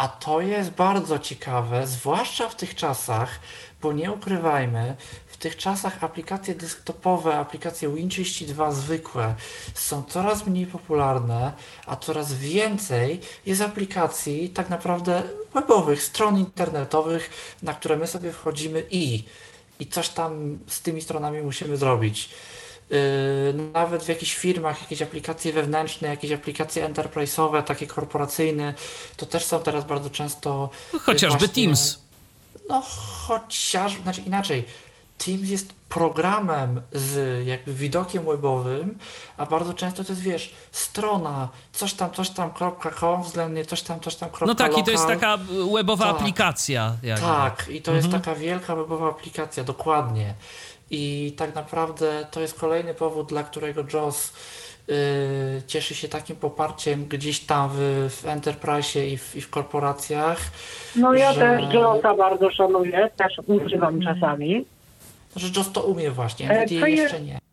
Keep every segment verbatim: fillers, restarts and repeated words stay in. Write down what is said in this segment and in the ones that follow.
A to jest bardzo ciekawe, zwłaszcza w tych czasach, bo nie ukrywajmy, w tych czasach aplikacje desktopowe, aplikacje Win trzydzieści dwa zwykłe są coraz mniej popularne, a coraz więcej jest aplikacji tak naprawdę webowych, stron internetowych, na które my sobie wchodzimy i, i coś tam z tymi stronami musimy zrobić. Yy, nawet w jakichś firmach, jakieś aplikacje wewnętrzne, jakieś aplikacje enterprise'owe, takie korporacyjne, to też są teraz bardzo często No, yy, chociażby właśnie, Teams. no chociaż, znaczy inaczej, Teams jest programem z jakby widokiem webowym, a bardzo często to jest, wiesz, strona, coś tam, coś tam kropka com, względnie coś tam, coś tam kropka No tak, i to jest local. taka webowa Tak, aplikacja. Jakby. tak, i to Mhm. jest taka wielka webowa aplikacja, dokładnie. I tak naprawdę to jest kolejny powód, dla którego JAWS yy, cieszy się takim poparciem gdzieś tam w, w enterprise i w, i w korporacjach, No ja że, też JAWSa bardzo szanuję, też używam czasami. że JAWS to umie właśnie, E, NVIDIA co je- jeszcze nie.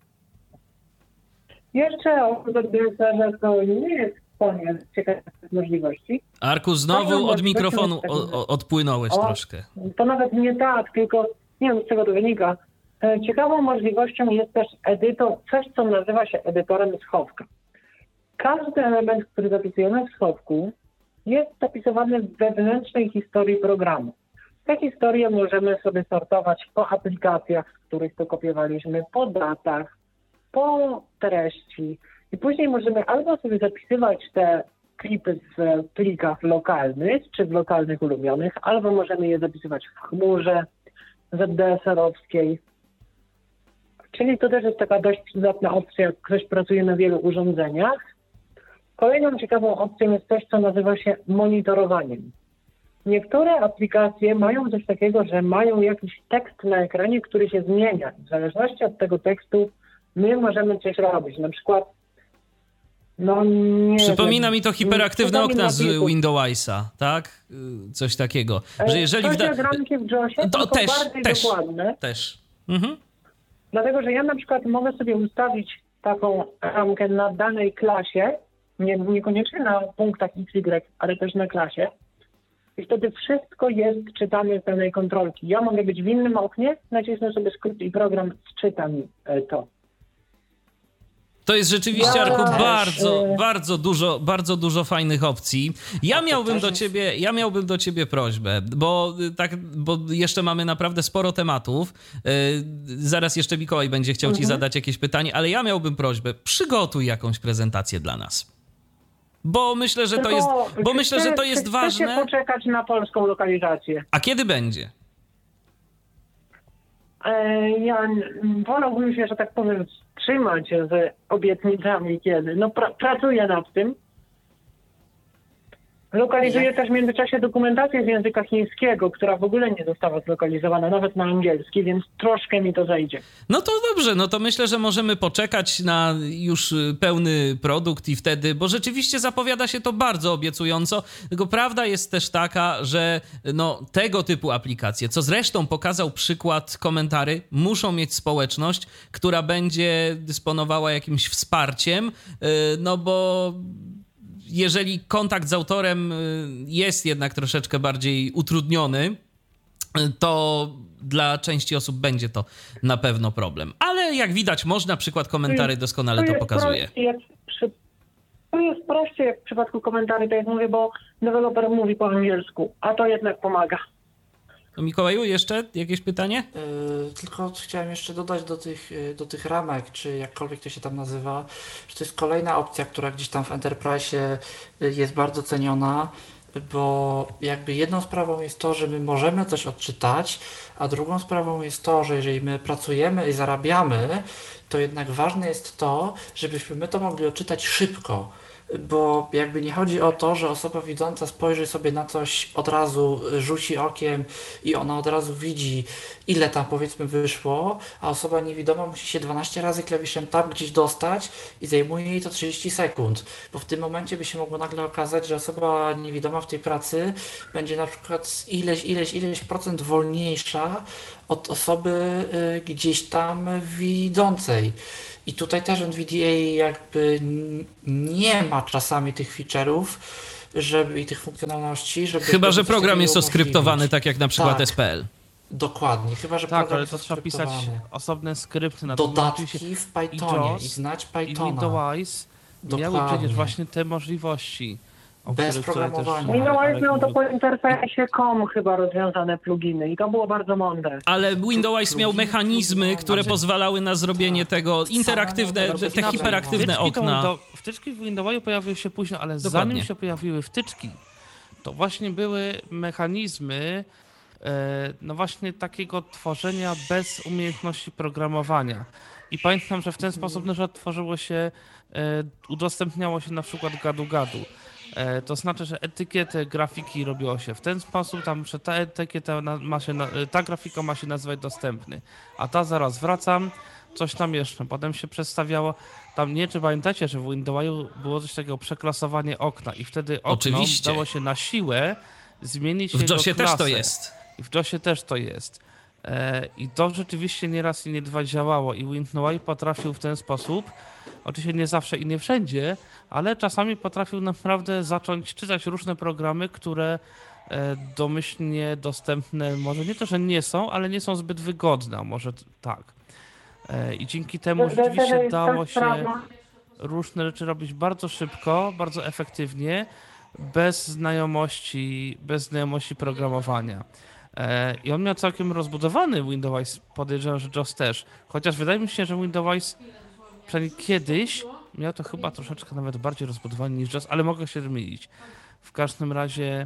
Jeszcze o że to nie jest koniec ciekawych możliwości. Arku, znowu Fajną od mikrofonu możliwością o, o, odpłynąłeś O. troszkę. To nawet nie tak, tylko nie wiem z czego to wynika. E, Ciekawą możliwością jest też edytor, coś co nazywa się edytorem schowka. Każdy element, który zapisujemy w schowku, jest zapisywany w wewnętrznej historii programu. Te historie możemy sobie sortować po aplikacjach, z których to kopiowaliśmy, po datach, po treści. I później możemy albo sobie zapisywać te klipy w plikach lokalnych, czy w lokalnych ulubionych, albo możemy je zapisywać w chmurze Z D S R-owskiej. Czyli to też jest taka dość przydatna opcja, jak ktoś pracuje na wielu urządzeniach. Kolejną ciekawą opcją jest coś, co nazywa się monitorowaniem. Niektóre aplikacje mają coś takiego, że mają jakiś tekst na ekranie, który się zmienia. W zależności od tego tekstu my możemy coś robić. Na przykład no nie Przypomina wiem, mi to hiperaktywne czasami okna z napisu. Windowsa, tak? Y, Coś takiego. E, Że jeżeli Chodzi wda... o gramki w JAWSie, To tylko też, bardziej też, dokładne. też. Mhm. Dlatego, że ja na przykład mogę sobie ustawić taką ramkę na danej klasie, nie, niekoniecznie na punktach X, Y, ale też na klasie. I wtedy wszystko jest czytane z danej kontrolki. Ja mogę być w innym oknie, nacisnę sobie skrót i program zczyta mi e, to. To jest rzeczywiście, Ja Arku, też, bardzo, y- bardzo dużo, bardzo dużo fajnych opcji. Ja A to miałbym też do jest- ciebie, ja miałbym do ciebie prośbę, bo y, tak, bo jeszcze mamy naprawdę sporo tematów. Y, Zaraz jeszcze Mikołaj będzie chciał ci Mhm. zadać jakieś pytanie, ale ja miałbym prośbę, przygotuj jakąś prezentację dla nas. Bo myślę, że to Tylko, jest, bo czy myślę, że chce- to czy jest chcecie ważne. poczekać na polską lokalizację? A kiedy będzie? E, ja mm, wolałbym się, że tak powiem, wstrzymać z obietnicami kiedy. No pra, pracuję nad tym. Lokalizuję Jak- też w międzyczasie dokumentację z języka chińskiego, która w ogóle nie została zlokalizowana, nawet na angielski, więc troszkę mi to zajdzie. No to dobrze, no to myślę, że możemy poczekać na już y, pełny produkt i wtedy, bo rzeczywiście zapowiada się to bardzo obiecująco, tylko prawda jest też taka, że no tego typu aplikacje, co zresztą pokazał przykład komentary, muszą mieć społeczność, która będzie dysponowała jakimś wsparciem, y, no bo jeżeli kontakt z autorem y, jest jednak troszeczkę bardziej utrudniony, to dla części osób będzie to na pewno problem. Ale jak widać, można, przykład komentarzy doskonale to jest pokazuje. prościej, jak przy, to jest prościej jak w przypadku komentarzy, tak jak mówię, bo deweloper mówi po angielsku, a to jednak pomaga. To Mikołaju, jeszcze jakieś pytanie? Yy, tylko chciałem jeszcze dodać do tych, yy, do tych ramek, czy jakkolwiek to się tam nazywa, że to jest kolejna opcja, która gdzieś tam w Enterprise yy, jest bardzo ceniona, bo jakby jedną sprawą jest to, że my możemy coś odczytać, a drugą sprawą jest to, że jeżeli my pracujemy i zarabiamy, to jednak ważne jest to, żebyśmy my to mogli odczytać szybko. Bo jakby nie chodzi o to, że osoba widząca spojrzy sobie na coś od razu, rzuci okiem i ona od razu widzi, ile tam powiedzmy wyszło, a osoba niewidoma musi się dwanaście razy klawiszem tab gdzieś dostać i zajmuje jej to trzydzieści sekund. Bo w tym momencie by się mogło nagle okazać, że osoba niewidoma w tej pracy będzie na przykład ileś, ileś, ileś procent wolniejsza od osoby y, gdzieś tam widzącej. I tutaj też NVDA jakby n- nie ma czasami tych feature'ów, żeby i tych funkcjonalności, żeby... Chyba, że coś program takiego jest umożliwić. oskryptowany, tak jak na przykład Tak. S P L. Dokładnie, chyba, że Tak, program ale jest to trzeba pisać oskryptowany. osobne skrypty na to. Dodatki w Pythonie JAWS, i znać I Pythona. Windows miały Dokładnie. przecież właśnie te możliwości. O Bez których tutaj programowania. też Windows Arek miał to mówił. po interfejsie com chyba rozwiązane pluginy i to było bardzo mądre. Ale Windows miał pluginy, mechanizmy, pluginy, które znaczy- pozwalały na zrobienie Tak. tego, interaktywne, Same te nowe hiperaktywne Wtyczki to okna. Windows- Wtyczki w Windowsie pojawiły się późno, ale Dokładnie. zanim się pojawiły wtyczki, to właśnie były mechanizmy e, no właśnie takiego tworzenia bez umiejętności programowania. I pamiętam, że w ten sposób na przykład tworzyło się, e, udostępniało się na przykład gadu-gadu. E, to znaczy, że etykietę grafiki robiło się w ten sposób, tam, że ta etykieta na, ma się, na, ta grafika ma się nazywać dostępny, a ta zaraz wracam, coś tam jeszcze. Potem się przedstawiało, tam nie, czy pamiętacie, że w Windowsie było coś takiego przeklasowanie okna i wtedy okno Oczywiście. dało się na siłę zmienić W jego JOSie też klasę. to jest. I w JOSie też to jest. E, I to rzeczywiście nie raz i nie dwa działało i Windows potrafił w ten sposób, oczywiście nie zawsze i nie wszędzie, ale czasami potrafił naprawdę zacząć czytać różne programy, które e, domyślnie dostępne, może nie to, że nie są, ale nie są zbyt wygodne, a może t- tak. E, I dzięki temu rzeczywiście dało się różne rzeczy robić bardzo szybko, bardzo efektywnie, bez znajomości, bez znajomości programowania. E, I on miał całkiem rozbudowany Windows, podejrzewam, że JAWS też. Chociaż wydaje mi się, że Windows przynajmniej kiedyś miał to chyba troszeczkę nawet bardziej rozbudowany niż JAWS, ale mogę się mylić. W każdym razie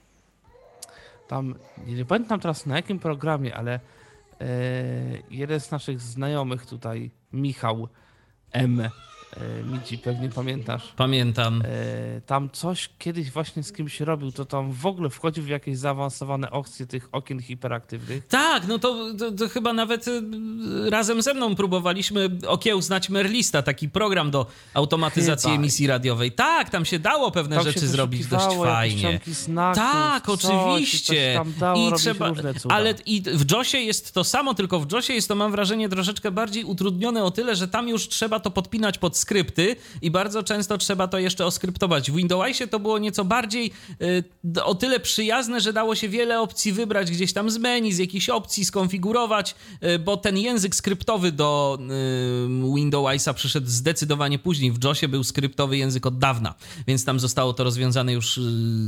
tam, nie pamiętam teraz na jakim programie, ale e, jeden z naszych znajomych tutaj, Michał M. E, Midzi, pewnie pamiętasz. Pamiętam. E, tam coś kiedyś właśnie z kimś robił, to tam w ogóle wchodził w jakieś zaawansowane opcje tych okien hiperaktywnych. Tak, no to, to, to chyba nawet y, razem ze mną próbowaliśmy okiełznać Merlista, taki program do automatyzacji Chyba. emisji radiowej. Tak, tam się dało pewne Tam rzeczy się zrobić dość wyszukiwało jakieś fajnie. ciągi znaków, Tak, coś, oczywiście. Coś tam dało I robić trzeba, różne cuda. ale i w JOSie jest to samo, tylko w JOSie jest to, mam wrażenie, troszeczkę bardziej utrudnione o tyle, że tam już trzeba to podpinać pod skrypty i bardzo często trzeba to jeszcze oskryptować. W Windowsie to było nieco bardziej y, o tyle przyjazne, że dało się wiele opcji wybrać gdzieś tam z menu, z jakichś opcji skonfigurować, y, bo ten język skryptowy do y, Windowsa przyszedł zdecydowanie później. W JOSie był skryptowy język od dawna, więc tam zostało to rozwiązane już y,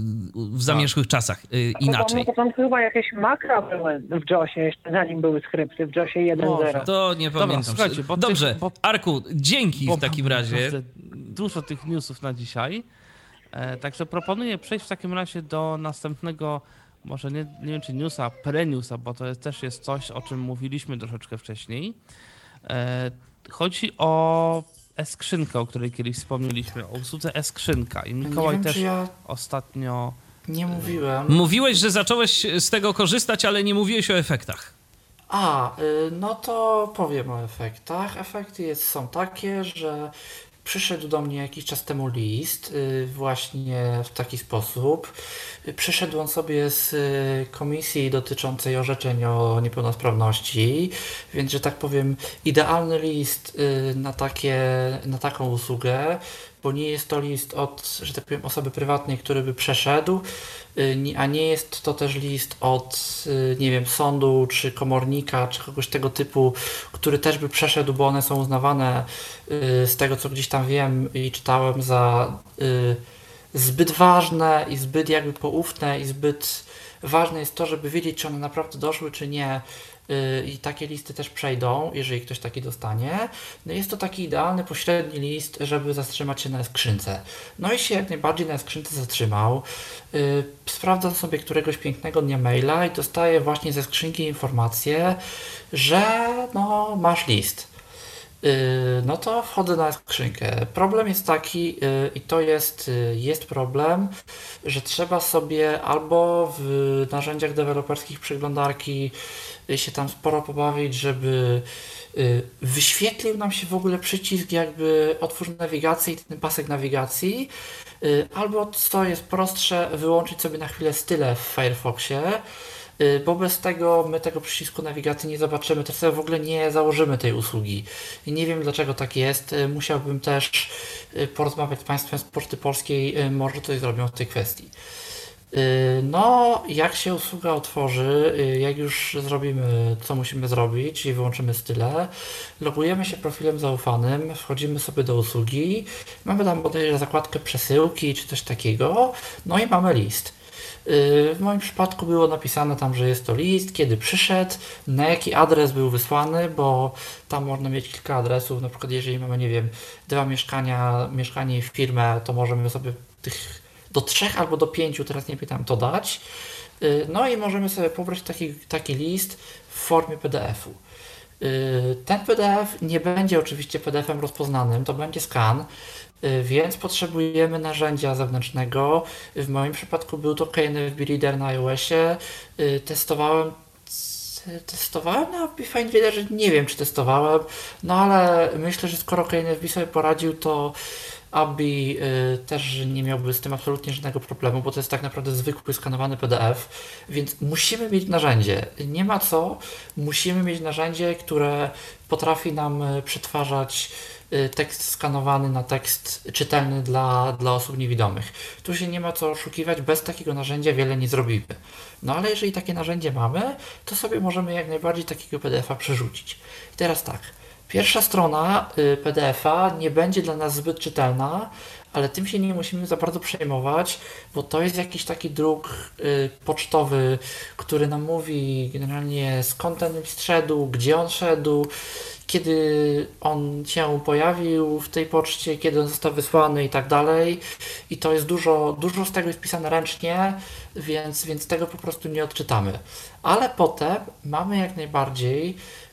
w zamierzchłych czasach y, inaczej. Na początku chyba jakieś makra były w JAWSie, jeszcze zanim były skrypty, w JAWSie jeden Może. zero. To nie Dobra, pamiętam. słuchajcie, bo Dobrze, tych- bo- Arku, dzięki Bo w takim mamy razie. naprawdę Dużo tych newsów na dzisiaj. E, także proponuję przejść w takim razie do następnego, może nie, nie wiem czy newsa, pre-newsa, bo to jest, też jest coś, o czym mówiliśmy troszeczkę wcześniej. E, chodzi o e-skrzynkę, o której kiedyś wspomnieliśmy, o usłudze e-skrzynka. I Nie Mikołaj wiem, też czy ja ostatnio... nie mówiłem. Mówiłeś, że zacząłeś z tego korzystać, ale nie mówiłeś o efektach. A, y, no to powiem o efektach. Efekty jest, są takie, że przyszedł do mnie jakiś czas temu list y, właśnie w taki sposób. Y, Przyszedł on sobie z y, komisji dotyczącej orzeczeń o niepełnosprawności, więc, że tak powiem, idealny list y, na, takie, na taką usługę, bo nie jest to list od, że tak powiem, osoby prywatnej, który by przeszedł, y, nie- a nie jest to też list od, y, nie wiem, sądu, czy komornika, czy kogoś tego typu, który też by przeszedł, bo one są uznawane y, z tego, co gdzieś tam wiem i czytałem, za y, zbyt ważne i zbyt jakby poufne i zbyt ważne jest to, żeby wiedzieć, czy one naprawdę doszły, czy nie. Y, I takie listy też przejdą, jeżeli ktoś taki dostanie. No jest to taki idealny, pośredni list, żeby zatrzymać się na skrzynce. No i się jak najbardziej na skrzynce zatrzymał. Y, Sprawdzam sobie któregoś pięknego dnia maila i dostaję właśnie ze skrzynki informację, że no masz list. Yy, No to wchodzę na skrzynkę. Problem jest taki, yy, i to jest, yy, jest problem, że trzeba sobie albo w narzędziach deweloperskich przeglądarki yy, się tam sporo pobawić, żeby yy, wyświetlił nam się w ogóle przycisk jakby otwórz nawigację i ten pasek nawigacji, yy, albo co jest prostsze, wyłączyć sobie na chwilę style w Firefoxie, Y, bo bez tego my tego przycisku nawigacji nie zobaczymy, też sobie w ogóle nie założymy tej usługi. I nie wiem dlaczego tak jest. Y, Musiałbym też porozmawiać z Państwem z Poczty Polskiej, może coś zrobią w tej kwestii. No, jak się usługa otworzy, jak już zrobimy, co musimy zrobić i wyłączymy style, logujemy się profilem zaufanym, wchodzimy sobie do usługi, mamy tam bodajże zakładkę przesyłki czy coś takiego, no i mamy list. W moim przypadku było napisane tam, że jest to list, kiedy przyszedł, na jaki adres był wysłany, bo tam można mieć kilka adresów, na przykład jeżeli mamy, nie wiem, dwa mieszkania, mieszkanie i firmę, to możemy sobie tych do trzech albo do pięciu, teraz nie pytam, to dać. No i możemy sobie pobrać taki, taki list w formie P D F-u. Ten P D F nie będzie oczywiście P D F-em rozpoznanym, to będzie skan, więc potrzebujemy narzędzia zewnętrznego. W moim przypadku był to K N F B Reader na iOSie. Testowałem Testowałem na Fine Readerze, nie wiem czy testowałem, no ale myślę, że skoro K N F B sobie poradził, to Abi y, też nie miałby z tym absolutnie żadnego problemu, bo to jest tak naprawdę zwykły skanowany P D F, więc musimy mieć narzędzie. Nie ma co, musimy mieć narzędzie, które potrafi nam przetwarzać y, tekst skanowany na tekst czytelny dla, dla osób niewidomych. Tu się nie ma co oszukiwać, bez takiego narzędzia wiele nie zrobimy. No ale jeżeli takie narzędzie mamy, to sobie możemy jak najbardziej takiego P D F-a przerzucić. I teraz tak. Pierwsza strona P D F-a nie będzie dla nas zbyt czytelna, ale tym się nie musimy za bardzo przejmować, bo to jest jakiś taki druk y, pocztowy, który nam mówi generalnie skąd ten list szedł, gdzie on szedł, kiedy on się pojawił w tej poczcie, kiedy on został wysłany i tak dalej. I to jest dużo, dużo z tego jest pisane ręcznie, więc, więc tego po prostu nie odczytamy. Ale potem mamy jak najbardziej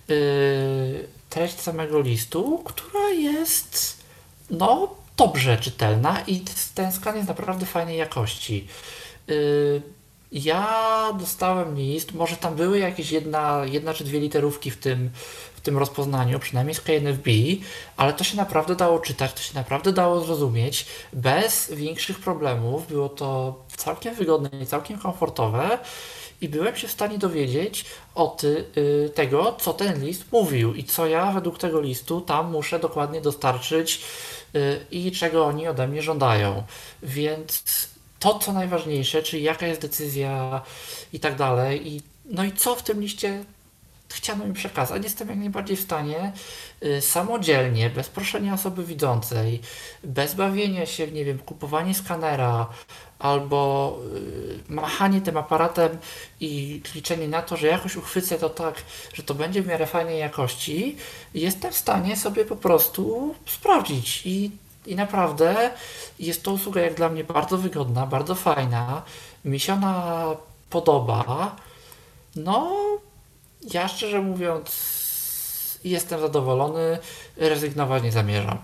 yy, treść samego listu, która jest no dobrze czytelna i ten skan jest naprawdę fajnej jakości. Yy, ja dostałem list, może tam były jakieś jedna, jedna czy dwie literówki w tym, w tym rozpoznaniu, przynajmniej z K N F B, ale to się naprawdę dało czytać, to się naprawdę dało zrozumieć bez większych problemów. Było to całkiem wygodne i całkiem komfortowe. I byłem się w stanie dowiedzieć o ty, y, tego, co ten list mówił i co ja według tego listu tam muszę dokładnie dostarczyć y, i czego oni ode mnie żądają. Więc to, co najważniejsze, czyli jaka jest decyzja i tak dalej, i, no i co w tym liście chciano mi przekazać, jestem jak najbardziej w stanie y, samodzielnie, bez proszenia osoby widzącej, bez bawienia się w, nie wiem, kupowanie skanera albo y, machanie tym aparatem i liczenie na to, że jakoś uchwycę to tak, że to będzie w miarę fajnej jakości, jestem w stanie sobie po prostu sprawdzić i, i naprawdę jest to usługa jak dla mnie bardzo wygodna, bardzo fajna, mi się ona podoba, no ja szczerze mówiąc jestem zadowolony, rezygnować nie zamierzam.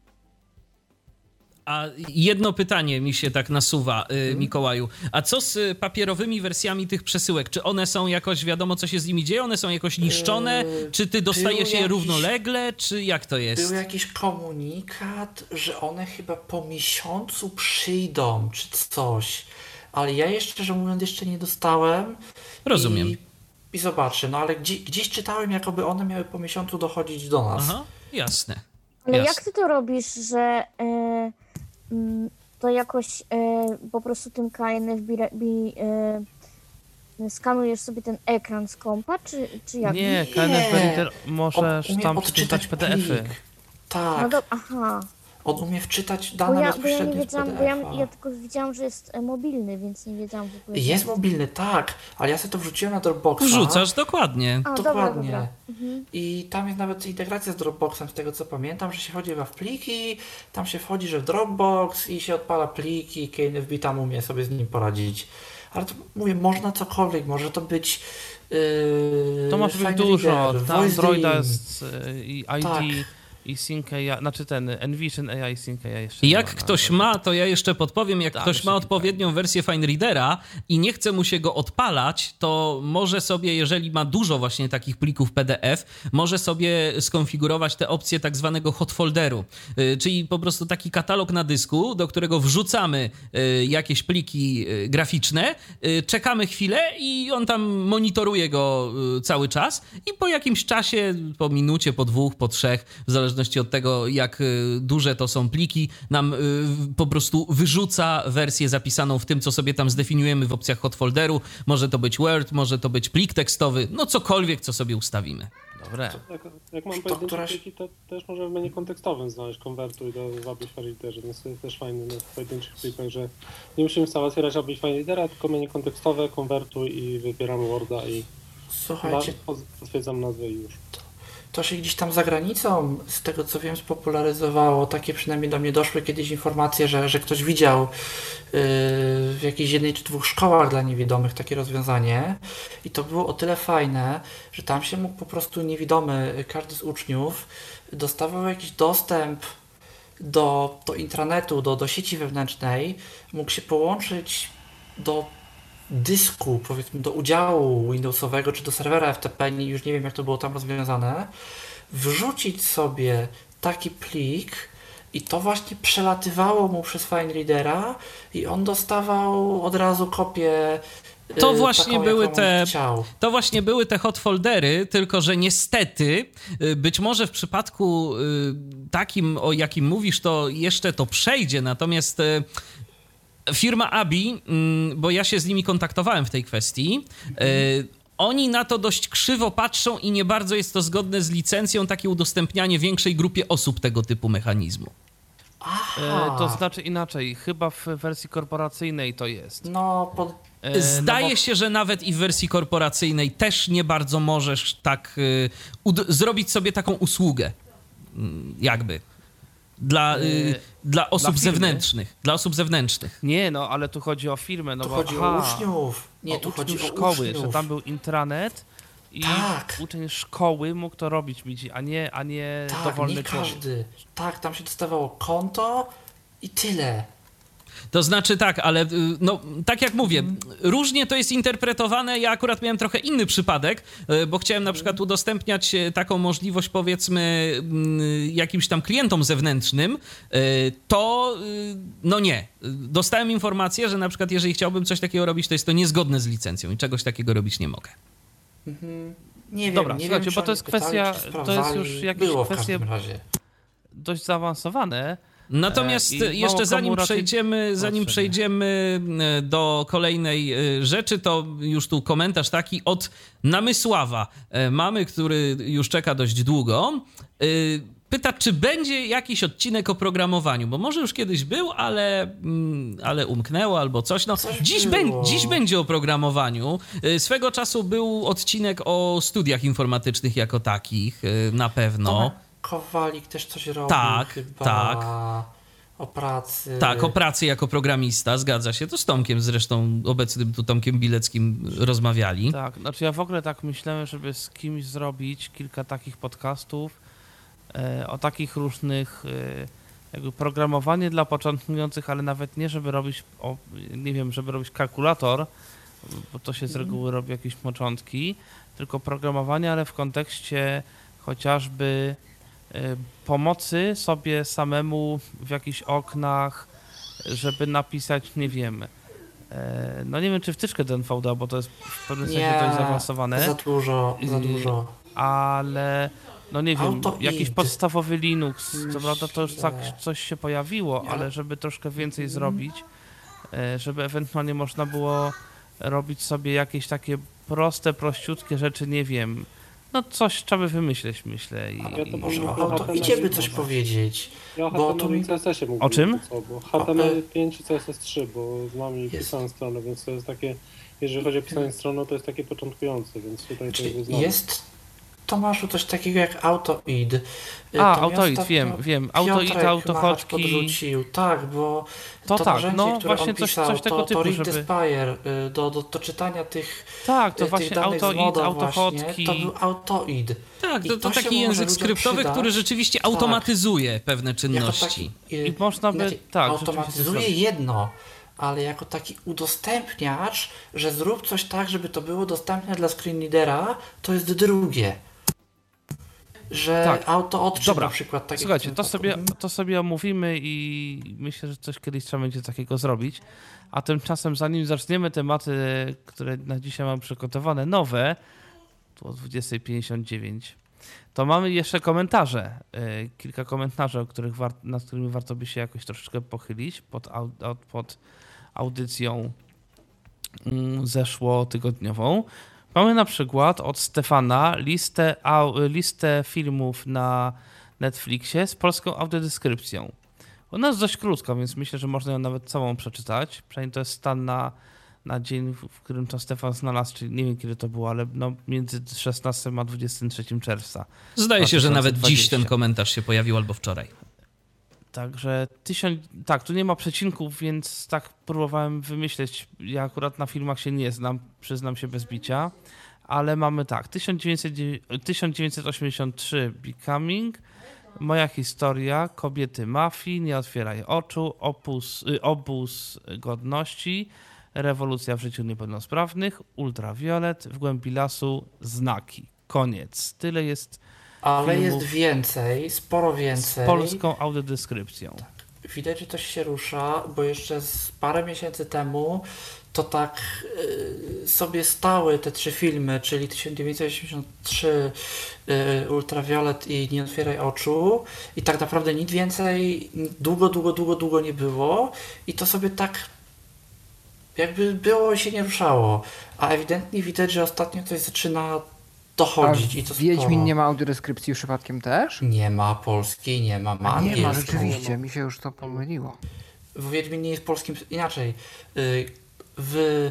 A jedno pytanie mi się tak nasuwa, yy, Mikołaju. A co z papierowymi wersjami tych przesyłek? Czy one są jakoś, wiadomo co się z nimi dzieje? One są jakoś niszczone? Yy, czy ty dostajesz je jakiś, równolegle? Czy jak to jest? Był jakiś komunikat, że one chyba po miesiącu przyjdą, czy coś. Ale ja jeszcze, szczerze mówiąc, jeszcze nie dostałem. Rozumiem. I, i zobaczę, no ale gdzieś, gdzieś czytałem, jakoby one miały po miesiącu dochodzić do nas. Aha, jasne. Ale jasne. jak ty to robisz, że y, y, to jakoś y, po prostu tym K N F B y, skanujesz sobie ten ekran z kompa, czy, czy jak? Nie, Nie. K N F B Reader możesz umie tam odczytać przeczytać P D F-y. plik. Tak, No do, aha, on umie wczytać bo dane ja, bo ja nie bezpośrednio z wiedziałam, bo ja, P D F-a. ja tylko widziałam, że jest e, mobilny, więc nie wiedziałam w ogóle. Jest mobilny, tak, ale ja sobie to wrzuciłem na Dropboxa. Wrzucasz, dokładnie. A, dobra, Dokładnie. dobra. Mhm. I tam jest nawet integracja z Dropboxem, z tego co pamiętam, że się chodzi chyba w pliki, tam się wchodzi, że w Dropbox i się odpala pliki, K N F B tam umie sobie z nim poradzić. Ale to mówię, można cokolwiek, może to być yy, To może być Fine dużo. Reader, Tam Voice Androida Dream. jest y, i I D Tak. i Sync A I, znaczy ten Envision A I Sync A I jeszcze nie Jak ma na- ktoś ma, to ja jeszcze podpowiem, jak Tak, ktoś jeszcze ma kilka. odpowiednią wersję Fine Readera i nie chce mu się go odpalać, to może sobie, jeżeli ma dużo właśnie takich plików P D F, może sobie skonfigurować te opcje tak zwanego hot folderu, y, czyli po prostu taki katalog na dysku, do którego wrzucamy y, jakieś pliki y, graficzne, y, czekamy chwilę i on tam monitoruje go y, cały czas i po jakimś czasie, po minucie, po dwóch, po trzech, w zależności zależności od tego, jak duże to są pliki, nam po prostu wyrzuca wersję zapisaną w tym, co sobie tam zdefiniujemy w opcjach hot folderu. Może to być Word, może to być plik tekstowy, no cokolwiek, co sobie ustawimy. Dobre. Jak, jak mam To pojedyncze któraś- pliki, to też może w menu kontekstowym znaleźć konwertuj do zapisz file liderze, więc to jest też fajne na pojedynczych plikach, że nie musimy wcale otwierać zapisz file lidera, tylko menu kontekstowe, konwertuj i wybieramy Worda i Słuchajcie, na- potwierdzam nazwę i już. to się gdzieś tam za granicą, z tego co wiem, spopularyzowało. Takie przynajmniej do mnie doszły kiedyś informacje, że, że ktoś widział yy, w jakiejś jednej czy dwóch szkołach dla niewidomych takie rozwiązanie. I to było o tyle fajne, że tam się mógł po prostu niewidomy, każdy z uczniów, dostawał jakiś dostęp do, do intranetu, do, do sieci wewnętrznej, mógł się połączyć do dysku, powiedzmy do udziału Windowsowego czy do serwera F T P, nie- już nie wiem jak to było tam rozwiązane, wrzucić sobie taki plik i to właśnie przelatywało mu przez FileReadera i on dostawał od razu kopię To y, właśnie taką, były jaką te- chciał. To właśnie były te hot foldery, tylko że niestety, y, być może w przypadku y, takim, o jakim mówisz, to jeszcze to przejdzie, natomiast y, firma Abi, mm, bo ja się z nimi kontaktowałem w tej kwestii, y, oni na to dość krzywo patrzą i nie bardzo jest to zgodne z licencją takie udostępnianie większej grupie osób tego typu mechanizmu. Aha, E, to znaczy inaczej, chyba w wersji korporacyjnej to jest. no, pod, E, Zdaje no bo- się, że nawet i w wersji korporacyjnej też nie bardzo możesz tak y, ud- zrobić sobie taką usługę, mm, jakby, dla, y, E, dla osób firmy? zewnętrznych. Dla osób zewnętrznych. Nie, no ale tu chodzi o firmę, no tu bo chodzi aha, o uczniów. Nie, o tu uczniów chodzi o szkoły, uczniów. że tam był intranet i Tak. uczeń szkoły mógł to robić, widzi, a nie, a nie Tak, dowolny nie człowiek. każdy. Tak, tam się dostawało konto i tyle. To znaczy tak, ale y, no, tak jak mówię, różnie to jest interpretowane. Ja akurat miałem trochę inny przypadek, y, bo chciałem na przykład udostępniać y, taką możliwość, powiedzmy, y, jakimś tam klientom zewnętrznym, y, to y, no nie. Y, Dostałem informację, że na przykład jeżeli chciałbym coś takiego robić, to jest to niezgodne z licencją i czegoś takiego robić nie mogę. Nie wiem, Dobra, nie słuchajcie, wiem, czy bo to oni jest pytali, kwestia- czy to jest sprawdzali. już jakieś Było w kwestie- każdym razie. Dość zaawansowane. Natomiast E, i mało jeszcze komu zanim raczej przejdziemy, zanim potrzebne. przejdziemy e, do kolejnej e, rzeczy, to już tu komentarz taki od Namysława e, mamy, który już czeka dość długo. E, Pyta, czy będzie jakiś odcinek o programowaniu, bo może już kiedyś był, ale, mm, ale umknęło albo coś. No, Coś dziś, było. bę- dziś będzie o programowaniu. E, Swego czasu był odcinek o studiach informatycznych jako takich, e, na pewno. Tomek Kowalik też coś robił Tak, chyba tak. o pracy. Tak, o pracy jako programista, zgadza się. To z Tomkiem zresztą, obecnym tu Tomkiem Bileckim rozmawiali. Tak, znaczy ja w ogóle tak myślałem, żeby z kimś zrobić kilka takich podcastów e, o takich różnych e, jakby programowanie dla początkujących, ale nawet nie, żeby robić, o, nie wiem, żeby robić kalkulator, bo to się z reguły robi jakieś początki, tylko programowanie, ale w kontekście chociażby e, pomocy sobie samemu w jakichś oknach, żeby napisać, nie wiem, e, no nie wiem, czy wtyczkę do N V D A, bo to jest w pewnym sensie Nie, dość zaawansowane, za dużo, za Yy, dużo. ale no nie wiem, AutoID. jakiś podstawowy Linux, co Myślę. prawda to już tak coś się pojawiło, Ja- ale żeby troszkę więcej Mhm. zrobić, e, żeby ewentualnie można było robić sobie jakieś takie proste, prościutkie rzeczy, nie wiem, no coś trzeba by wymyśleć, myślę. I, Ja to i- Może No, o to to idzie by będzie coś można. powiedzieć. Ja o Bo H T M L to i mi- C S S ie mówię. O czym? Co, bo H T M L pięć i C S S trzy, bo znam i Jest. pisałem stronę, więc to jest takie, jeżeli chodzi o pisanie strony, to jest takie początkujące, więc tutaj to Czyli jakby znam. jest, Tomaszu, coś takiego jak AutoID. Y, A, to mi AutoID, ostatnio wiem, wiem. AutoID, Piotrek autochodki. Machacz podrzucił, tak, bo To to, tak, narzędzie, no które właśnie on coś- pisał, coś tego to, typu, to Read żeby- the Spire, y, do, do, do czytania tych, Tak, to y, tych właśnie danych z AutoID, moda autochodki. właśnie, to był AutoID. Tak, I to, to to się taki może język ludziom skryptowy, przydać. który rzeczywiście Tak. automatyzuje pewne Jako czynności. taki, y, I można by- inaczej, tak, rzeczywiście automatyzuje zrobić. jedno, ale jako taki udostępniacz, że zrób coś tak, żeby to było dostępne dla screenreadera, to jest drugie. Że Tak. auto odczyt Dobra. na przykład. Tak jak Słuchajcie, w to tym sobie, wypadku. to sobie omówimy i myślę, że coś kiedyś trzeba będzie takiego zrobić. A tymczasem, zanim zaczniemy tematy, które na dzisiaj mam przygotowane, nowe, tu o dwudziesta pięćdziesiąt dziewięć To mamy jeszcze komentarze. Kilka komentarzy, o których war- nad którymi warto by się jakoś troszeczkę pochylić pod, au- pod audycją zeszłotygodniową. Mamy na przykład od Stefana listę, au- listę filmów na Netflixie z polską audiodeskrypcją. Ona jest dość krótka, więc myślę, że można ją nawet całą przeczytać. Przynajmniej to jest stan na, na dzień, w którym to Stefan znalazł, czyli nie wiem kiedy to było, ale no między szesnastego a dwudziestego trzeciego czerwca. Zdaje się, że nawet dziś dwudziestego. ten komentarz się pojawił albo wczoraj. Także tysiąc, tak, tu nie ma przecinków, więc tak próbowałem wymyśleć. Ja akurat na filmach się nie znam, przyznam się bez bicia, ale mamy tak, tysiąc dziewięćset osiemdziesiąt trzy Becoming, Moja historia, Kobiety mafii, Nie otwieraj oczu, opus, y, Obóz godności, Rewolucja w życiu niepełnosprawnych, Ultraviolet, W głębi lasu, Znaki. Koniec. Tyle jest Ale filmów jest więcej, sporo z więcej. polską audiodeskrypcją. Widać, że coś się rusza, bo jeszcze z parę miesięcy temu to tak y, sobie stały te trzy filmy, czyli tysiąc dziewięćset osiemdziesiąt trzy, y, Ultraviolet i Nie otwieraj oczu, i tak naprawdę nic więcej długo, długo, długo, długo nie było i to sobie tak jakby było i się nie ruszało, a ewidentnie widać, że ostatnio coś zaczyna dochodzić i to Wiedźmin sporo. nie ma audiodeskrypcji przypadkiem też? Nie ma polskiej, nie ma, ma A nie ma, angielską. rzeczywiście, mi się już to pomyliło. Wiedźmin nie jest polskim, inaczej, y, w,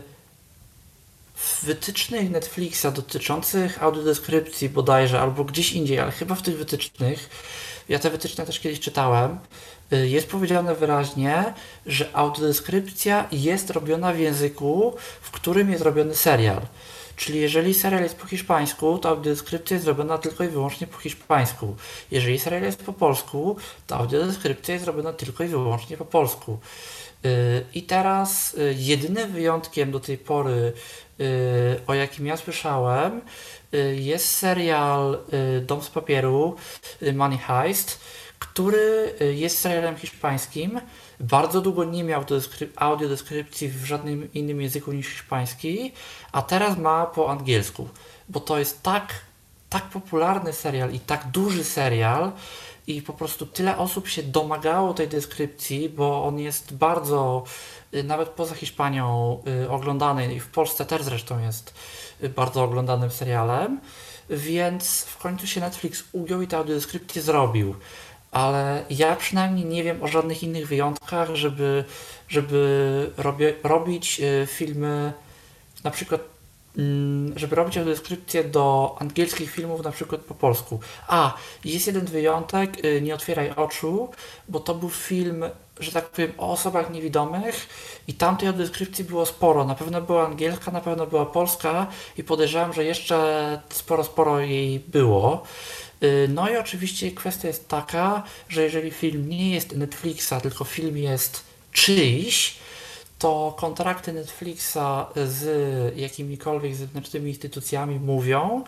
w wytycznych Netflixa dotyczących audiodeskrypcji bodajże, albo gdzieś indziej, ale chyba w tych wytycznych, ja te wytyczne też kiedyś czytałem, y, jest powiedziane wyraźnie, że audiodeskrypcja jest robiona w języku, w którym jest robiony serial. Czyli jeżeli serial jest po hiszpańsku, to audiodeskrypcja jest robiona tylko i wyłącznie po hiszpańsku. Jeżeli serial jest po polsku, to audiodeskrypcja jest robiona tylko i wyłącznie po polsku. Yy, I teraz yy, jedynym wyjątkiem do tej pory, yy, o jakim ja słyszałem, yy, jest serial yy, Dom z papieru, yy, Money Heist, który yy, jest serialem hiszpańskim. Bardzo długo nie miał deskryp- audiodeskrypcji w żadnym innym języku niż hiszpański, a teraz ma po angielsku, bo to jest tak, tak popularny serial i tak duży serial i po prostu tyle osób się domagało tej deskrypcji, bo on jest bardzo, y, nawet poza Hiszpanią, y, oglądany i w Polsce też zresztą jest y, bardzo oglądanym serialem, więc w końcu się Netflix ugiął i tę audiodeskrypcję zrobił. Ale ja przynajmniej nie wiem o żadnych innych wyjątkach, żeby, żeby robie, robić y, filmy, na przykład, mm, żeby robić audiodeskrypcję do angielskich filmów na przykład po polsku. A, jest jeden wyjątek, y, Nie otwieraj oczu, bo to był film, że tak powiem, o osobach niewidomych i tam tej audiodeskrypcji było sporo. Na pewno była angielska, na pewno była polska i podejrzewam, że jeszcze sporo, sporo jej było. No i oczywiście kwestia jest taka, że jeżeli film nie jest Netflixa, tylko film jest czyjś, to kontrakty Netflixa z jakimikolwiek zewnętrznymi instytucjami mówią,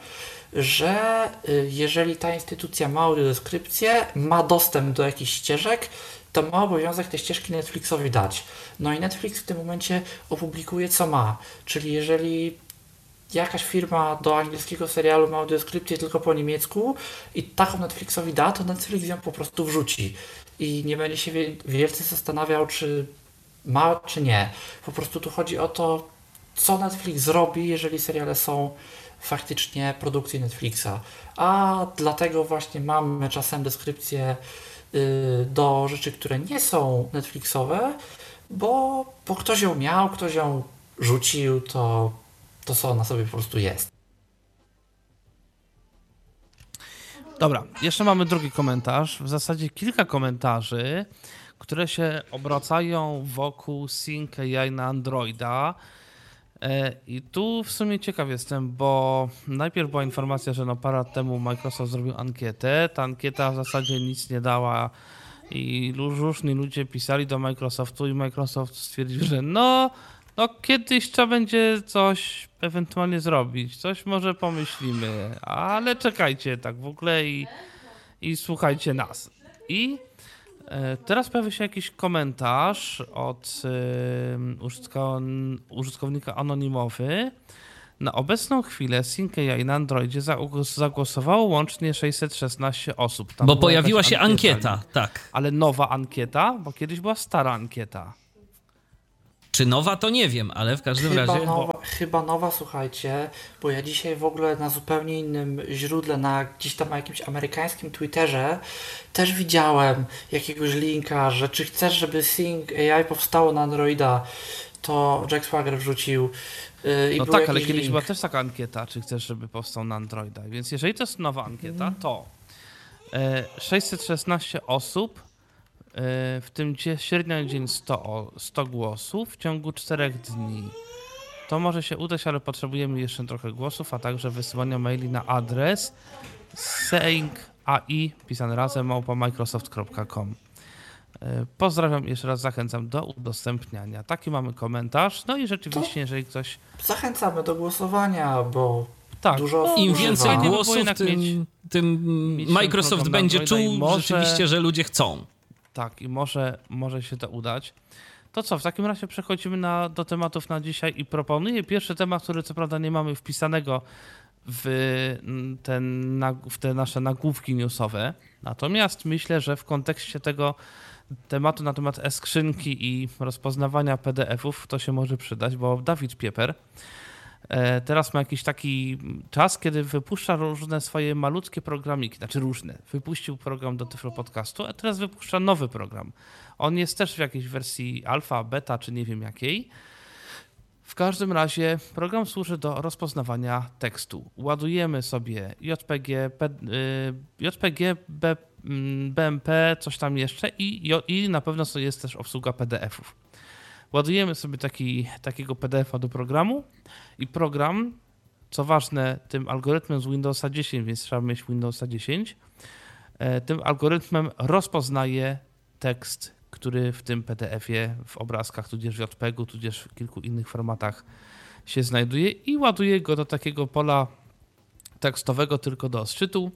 że jeżeli ta instytucja ma audiodeskrypcję, ma dostęp do jakichś ścieżek, to ma obowiązek te ścieżki Netflixowi dać. No i Netflix w tym momencie opublikuje co ma, czyli jeżeli jakaś firma do angielskiego serialu ma audiodeskrypcję tylko po niemiecku i taką Netflixowi da, to Netflix ją po prostu wrzuci i nie będzie się wielce zastanawiał, czy ma, czy nie. Po prostu tu chodzi o to, co Netflix zrobi, jeżeli seriale są faktycznie produkcji Netflixa. A dlatego właśnie mamy czasem deskrypcje y, do rzeczy, które nie są Netflixowe, bo, bo ktoś ją miał, ktoś ją rzucił, to to co ona sobie po prostu jest. Dobra, jeszcze mamy drugi komentarz, w zasadzie kilka komentarzy, które się obracają wokół Sync A I na Androida. I tu w sumie ciekaw jestem, bo najpierw była informacja, że no parę lat temu Microsoft zrobił ankietę. Ta ankieta w zasadzie nic nie dała i różni ludzie pisali do Microsoftu i Microsoft stwierdził, że no, no kiedyś trzeba będzie coś ewentualnie zrobić, coś może pomyślimy, ale czekajcie tak w ogóle i, i słuchajcie nas. I teraz pojawił się jakiś komentarz od użytkownika anonimowy Na obecną chwilę Sync A I na Androidzie zagłosowało łącznie sześćset szesnaście osób. Tam Bo była pojawiła jakaś się ankieta, tak. Ale nowa ankieta, bo kiedyś była stara ankieta. Czy nowa, to nie wiem, ale w każdym Chyba razie... nowa, chyba nowa, słuchajcie, bo ja dzisiaj w ogóle na zupełnie innym źródle, na gdzieś tam na jakimś amerykańskim Twitterze też widziałem jakiegoś linka, że czy chcesz, żeby Sync A I powstało na Androida, to Jack Swagger wrzucił yy, i No był tak, ale jakiś kiedyś link. była też taka ankieta, czy chcesz, żeby powstał na Androida. Więc jeżeli to jest nowa ankieta, to e, sześćset szesnaście osób, e, w tym dzie- średnio dzień sto, o- sto głosów w ciągu czterech dni. To może się udać, ale potrzebujemy jeszcze trochę głosów, a także wysyłania maili na adres syncai, pisane razem, małpa microsoft kropka com. Pozdrawiam, jeszcze raz zachęcam do udostępniania. Taki mamy komentarz. No i rzeczywiście, jeżeli ktoś... Zachęcamy do głosowania, bo Tak, dużo osób Im używa. więcej Fajnie by było głosów, jednak tym, mieć- tym mieć ten Microsoft program na będzie Androida i czuł może- rzeczywiście, że ludzie chcą. Tak, i może, może się to udać. To co, w takim razie przechodzimy na, do tematów na dzisiaj i proponuję pierwszy temat, który co prawda nie mamy wpisanego w, ten, w te nasze nagłówki newsowe. Natomiast myślę, że w kontekście tego tematu na temat e-skrzynki i rozpoznawania P D F-ów to się może przydać, bo Dawid Pieper e, teraz ma jakiś taki czas, kiedy wypuszcza różne swoje malutkie programiki, znaczy różne. Wypuścił program do Tyflo Podcastu, a teraz wypuszcza nowy program. On jest też w jakiejś wersji alfa, beta, czy nie wiem jakiej. W każdym razie program służy do rozpoznawania tekstu. Ładujemy sobie J P G, P, y, J P G, B, B M P, coś tam jeszcze i, i na pewno jest też obsługa P D F-ów. Ładujemy sobie taki, takiego P D F-a do programu i program, co ważne, tym algorytmem z Windowsa dziesięć, więc trzeba mieć Windowsa dziesięć, tym algorytmem rozpoznaje tekst, który w tym P D F-ie, w obrazkach, tudzież w J P G-u, tudzież w kilku innych formatach się znajduje i ładuje go do takiego pola tekstowego tylko do odczytu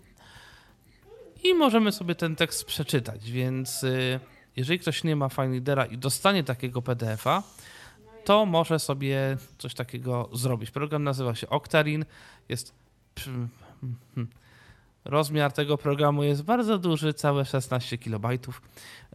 i możemy sobie ten tekst przeczytać, więc jeżeli ktoś nie ma FileReadera i dostanie takiego P D F-a, to może sobie coś takiego zrobić. Program nazywa się Octarine, jest... Rozmiar tego programu jest bardzo duży, całe szesnaście kilobajtów.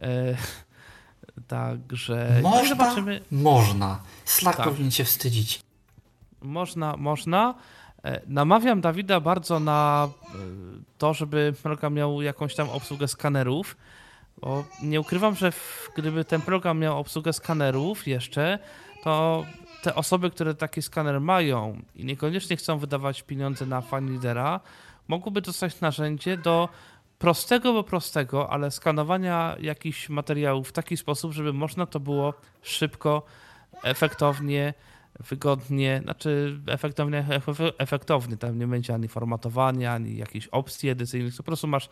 Także Można? zobaczymy. Można. Slack Tak. powinien się wstydzić. Można, można. Namawiam Dawida bardzo na to, żeby program miał jakąś tam obsługę skanerów, bo nie ukrywam, że w, gdyby ten program miał obsługę skanerów jeszcze, to te osoby, które taki skaner mają i niekoniecznie chcą wydawać pieniądze na FileReadera, mogłyby dostać narzędzie do prostego, bo prostego, ale skanowania jakichś materiałów w taki sposób, żeby można to było szybko, efektownie, wygodnie, znaczy efektownie, efektownie, tam nie będzie ani formatowania, ani jakichś opcji edycyjnych, po prostu masz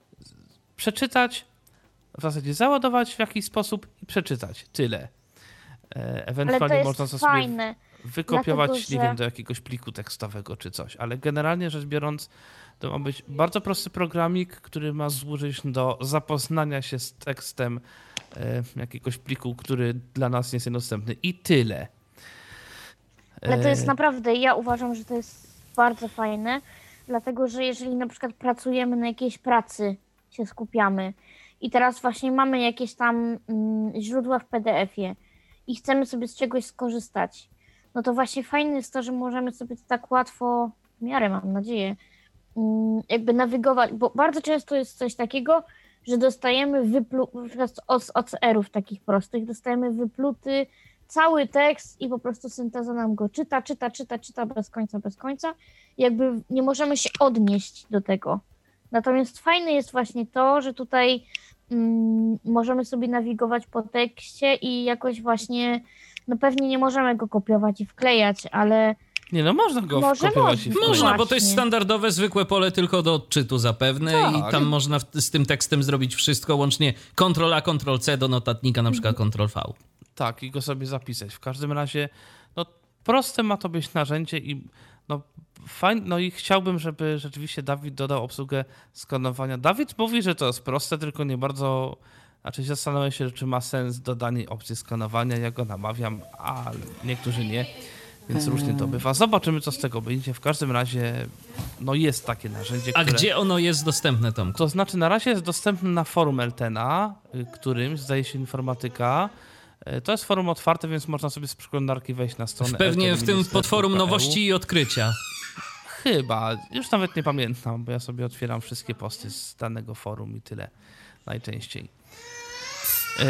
przeczytać, w zasadzie załadować w jakiś sposób i przeczytać. Tyle. Ewentualnie Ale to jest można to sobie fajne. wykopiować, dlatego, nie że- wiem, do jakiegoś pliku tekstowego czy coś, ale generalnie rzecz biorąc, to ma być bardzo prosty programik, który ma służyć do zapoznania się z tekstem e, jakiegoś pliku, który dla nas nie jest dostępny i tyle. Ale to jest E, naprawdę, ja uważam, że to jest bardzo fajne, dlatego że jeżeli na przykład pracujemy na jakiejś pracy, się skupiamy i teraz właśnie mamy jakieś tam mm, źródła w P D F-ie i chcemy sobie z czegoś skorzystać, no to właśnie fajne jest to, że możemy sobie to tak łatwo, w miarę mam nadzieję, mm, jakby nawigować, bo bardzo często jest coś takiego, że dostajemy wyplu, z O C R-ów takich prostych, dostajemy wypluty cały tekst i po prostu synteza nam go czyta, czyta, czyta, czyta bez końca, bez końca. Jakby nie możemy się odnieść do tego. Natomiast fajne jest właśnie to, że tutaj mm, możemy sobie nawigować po tekście i jakoś właśnie, no pewnie nie możemy go kopiować i wklejać, ale Nie no, można go Może wkopiować można. i wkleić. Można, bo to Właśnie. jest standardowe, zwykłe pole tylko do odczytu zapewne Tak. i tam można w, z tym tekstem zrobić wszystko, łącznie kontrol A, kontrol C do notatnika, na przykład kontrol V. Tak, i go sobie zapisać. W każdym razie, no proste ma to być narzędzie i no fajnie, no i chciałbym, żeby rzeczywiście Dawid dodał obsługę skanowania. Dawid mówi, że to jest proste, tylko nie bardzo, znaczy zastanawiam się, czy ma sens dodanie opcji skanowania. Ja go namawiam, a niektórzy nie. Więc różnie to bywa. Zobaczymy, co z tego będzie. W każdym razie, no jest takie narzędzie, A które... gdzie ono jest dostępne, Tomku? To znaczy, na razie jest dostępne na forum Eltena, y, którym zdaje się informatyka. Y, To jest forum otwarte, więc można sobie z przeglądarki wejść na stronę. Pewnie w tym elten podforum minister kropka e u. nowości i odkrycia. Chyba. Już nawet nie pamiętam, bo ja sobie otwieram wszystkie posty z danego forum i tyle najczęściej. Yy,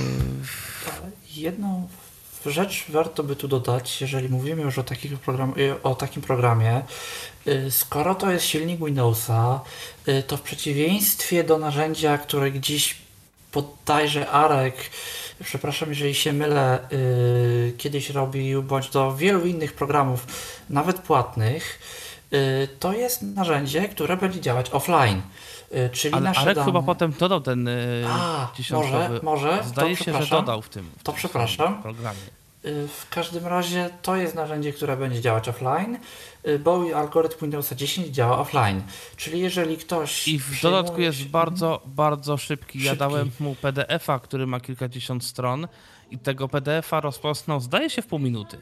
Jedną rzecz warto by tu dodać, jeżeli mówimy już o, takich program, y, o takim programie, y, skoro to jest silnik Windowsa, y, to w przeciwieństwie do narzędzia, które gdzieś bodajże Arek, przepraszam jeżeli się mylę, y, kiedyś robił, bądź do wielu innych programów, nawet płatnych, y, to jest narzędzie, które będzie działać offline. Y, czyli ale nasze Arek dane... chyba potem dodał ten yy, A, dziesiątkowy. może, może, Zdaje to się, że przepraszam. dodał w tym, w To tym przepraszam. swoim programie. Y, W każdym razie to jest narzędzie, które będzie działać offline, y, bo algorytm Windowsa dziesięć działa offline. Czyli jeżeli ktoś... I w przyjmuje dodatku jest się- bardzo, bardzo szybki. Ja Szybki. dałem mu P D F a, który ma kilkadziesiąt stron i tego P D F a rozpoznał, zdaje się, w pół minuty.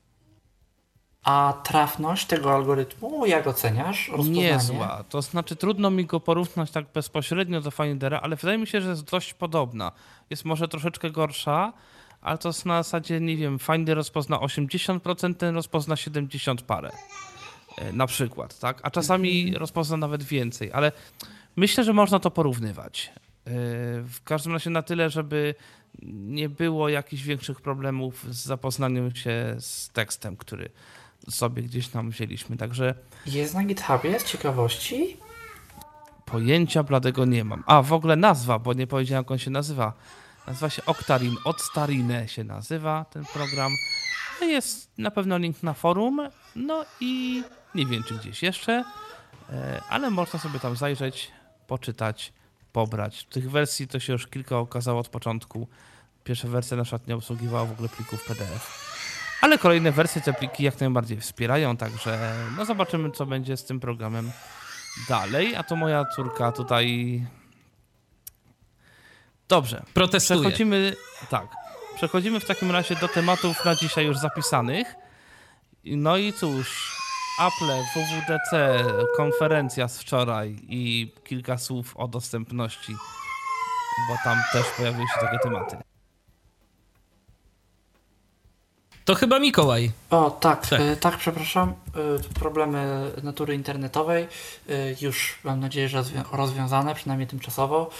A trafność tego algorytmu, jak oceniasz? Rozpoznanie? Niezła. To znaczy trudno mi go porównać tak bezpośrednio do Findera, ale wydaje mi się, że jest dość podobna. Jest może troszeczkę gorsza, ale to jest na zasadzie, nie wiem, Finder rozpozna osiemdziesiąt procent, ten rozpozna siedemdziesiąt parę. E, Na przykład, tak? A czasami rozpozna nawet więcej, ale myślę, że można to porównywać. E, W każdym razie na tyle, żeby nie było jakichś większych problemów z zapoznaniem się z tekstem, który sobie gdzieś tam wzięliśmy. Także Jest na GitHubie z ciekawości? pojęcia bladego nie mam. A, w ogóle nazwa, bo nie powiedziałem, jak on się nazywa. Nazywa się Octarin. Octarine się nazywa ten program. No jest na pewno link na forum. No i nie wiem, czy gdzieś jeszcze, e, ale można sobie tam zajrzeć, poczytać, pobrać. Tych wersji to się już kilka okazało od początku. Pierwsza wersja na przykład nie obsługiwała w ogóle plików P D F. Ale kolejne wersje te pliki jak najbardziej wspierają, także no zobaczymy, co będzie z tym programem dalej. A to moja córka tutaj... Dobrze. Protestuje. Przechodzimy, tak, przechodzimy w takim razie do tematów na dzisiaj już zapisanych. No i cóż, Apple, W W D C, konferencja z wczoraj i kilka słów o dostępności, bo tam też pojawiły się takie tematy. To chyba Mikołaj. O, tak, Tak. tak, tak przepraszam. Y, Problemy natury internetowej y, już mam nadzieję, że rozwią- rozwiązane, przynajmniej tymczasowo.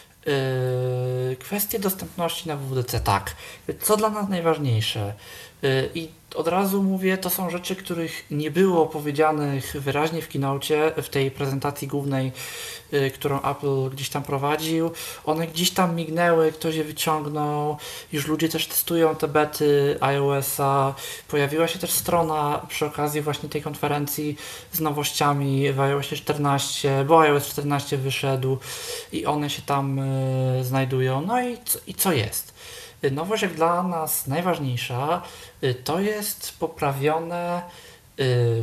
Y, Kwestie dostępności na W W D C, tak. Co dla nas najważniejsze? Y, I od razu mówię, to są rzeczy, których nie było powiedzianych wyraźnie w keynocie, w tej prezentacji głównej, y, którą Apple gdzieś tam prowadził. One gdzieś tam mignęły, ktoś je wyciągnął. Już ludzie też testują te bety iOS-a. Pojawiła się też strona przy okazji właśnie tej konferencji z nowościami w iOSie czternaście, bo iOS czternaście wyszedł i one się tam y, znajdują. No i co, i co jest? Y, Nowość jak dla nas najważniejsza y, to jest poprawione y,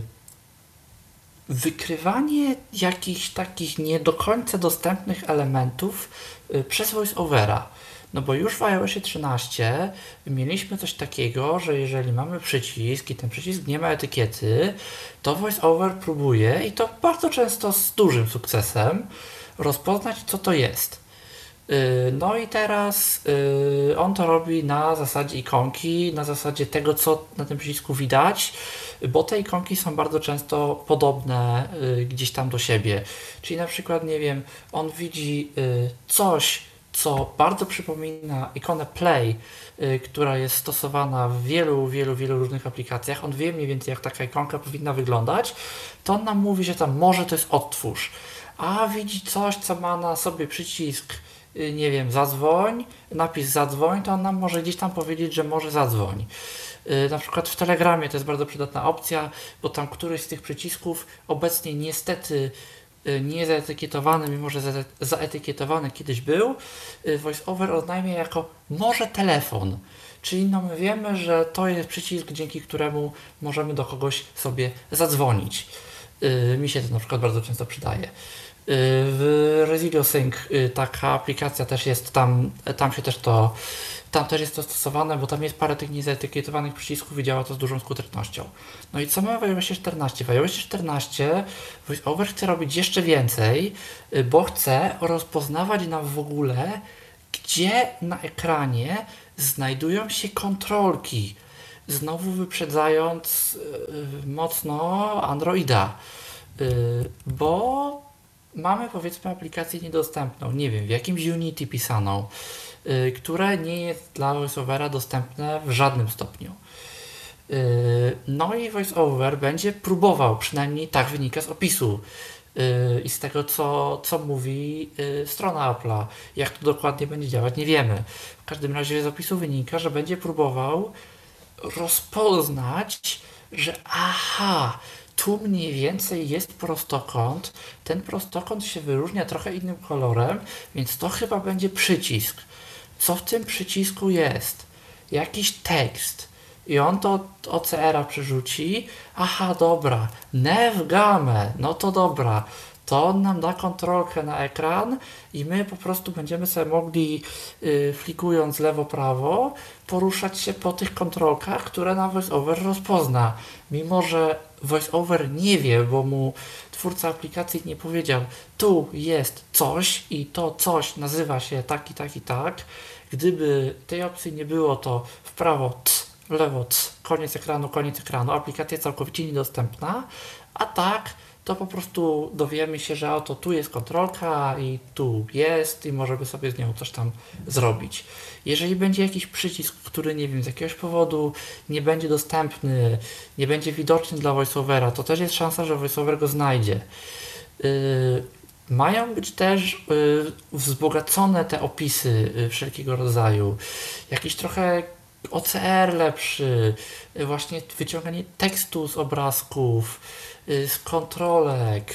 wykrywanie jakichś takich nie do końca dostępnych elementów y, przez VoiceOvera. No bo już w iOSie trzynaście mieliśmy coś takiego, że jeżeli mamy przycisk i ten przycisk nie ma etykiety, to VoiceOver próbuje, i to bardzo często z dużym sukcesem, rozpoznać, co to jest. Yy, No i teraz yy, on to robi na zasadzie ikonki, na zasadzie tego, co na tym przycisku widać, bo te ikonki są bardzo często podobne yy, gdzieś tam do siebie. Czyli na przykład, nie wiem, on widzi yy, coś, co bardzo przypomina ikonę Play, yy, która jest stosowana w wielu, wielu, wielu różnych aplikacjach. On wie mniej więcej, jak taka ikonka powinna wyglądać, to on nam mówi, że tam może to jest odtwórz. A widzi coś, co ma na sobie przycisk, yy, nie wiem, zadzwoń, napis zadzwoń, to on nam może gdzieś tam powiedzieć, że może zadzwoń. Yy, Na przykład w Telegramie to jest bardzo przydatna opcja, bo tam któryś z tych przycisków obecnie niestety yy, nie zaetykietowany, mimo że za- zaetykietowany kiedyś był, yy, VoiceOver oznajmia jako może telefon. Czyli no my wiemy, że to jest przycisk, dzięki któremu możemy do kogoś sobie zadzwonić. Yy, mi się to na przykład bardzo często przydaje. Yy, w Resilio Sync yy, taka aplikacja też jest, tam, tam się też to, tam też jest to stosowane, bo tam jest parę tych niezetykietowanych przycisków i działa to z dużą skutecznością. No i co mamy w iOSie czternaście? W iOSie czternaście VoiceOver chce robić jeszcze więcej, yy, bo chce rozpoznawać nam w ogóle, gdzie na ekranie znajdują się kontrolki. Znowu wyprzedzając yy, mocno Androida, yy, bo mamy powiedzmy aplikację niedostępną, nie wiem, w jakimś Unity pisaną, yy, które nie jest dla VoiceOvera dostępne w żadnym stopniu. Yy, no i VoiceOver będzie próbował, przynajmniej tak wynika z opisu yy, i z tego, co, co mówi yy, strona Apple'a. Jak to dokładnie będzie działać, nie wiemy. W każdym razie z opisu wynika, że będzie próbował rozpoznać, że aha, tu mniej więcej jest prostokąt, ten prostokąt się wyróżnia trochę innym kolorem, więc to chyba będzie przycisk. Co w tym przycisku jest? Jakiś tekst. I on to od O C R-a przerzuci. Aha, dobra, Nevgame, no to dobra. To on nam da kontrolkę na ekran i my po prostu będziemy sobie mogli, yy, flikując lewo-prawo, poruszać się po tych kontrolkach, które nam VoiceOver rozpozna. Mimo że VoiceOver nie wie, bo mu twórca aplikacji nie powiedział, tu jest coś i to coś nazywa się tak i tak i tak. Gdyby tej opcji nie było, to w prawo, c, w lewo, c, koniec ekranu, koniec ekranu. Aplikacja całkowicie niedostępna, a tak to po prostu dowiemy się, że oto tu jest kontrolka i tu jest i możemy sobie z nią coś tam zrobić. Jeżeli będzie jakiś przycisk, który nie wiem, z jakiegoś powodu nie będzie dostępny, nie będzie widoczny dla VoiceOvera, to też jest szansa, że VoiceOver go znajdzie. Yy, mają być też yy, wzbogacone te opisy yy, wszelkiego rodzaju. Jakiś trochę O C R lepszy, yy, właśnie wyciąganie tekstu z obrazków, z kontrolek,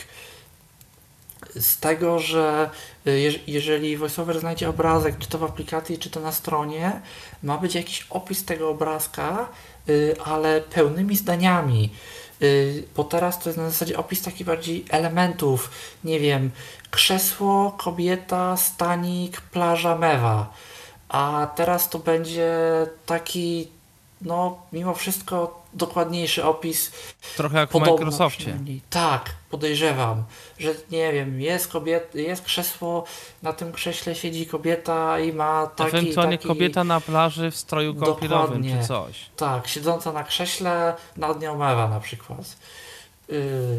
z tego, że jeżeli VoiceOver znajdzie obrazek, czy to w aplikacji, czy to na stronie, ma być jakiś opis tego obrazka, ale pełnymi zdaniami, bo teraz to jest na zasadzie opis takich bardziej elementów, nie wiem, krzesło, kobieta, stanik, plaża, mewa, a teraz to będzie taki, no mimo wszystko dokładniejszy opis. Trochę jak w Podobno Microsoftie. przynajmniej. Tak, podejrzewam, że nie wiem, jest kobieta, jest krzesło, na tym krześle siedzi kobieta i ma taki... Ewentualnie taki, kobieta na plaży w stroju kąpielowym Dokładnie. czy coś. Tak, siedząca na krześle, nad nią mewa na przykład. Yy,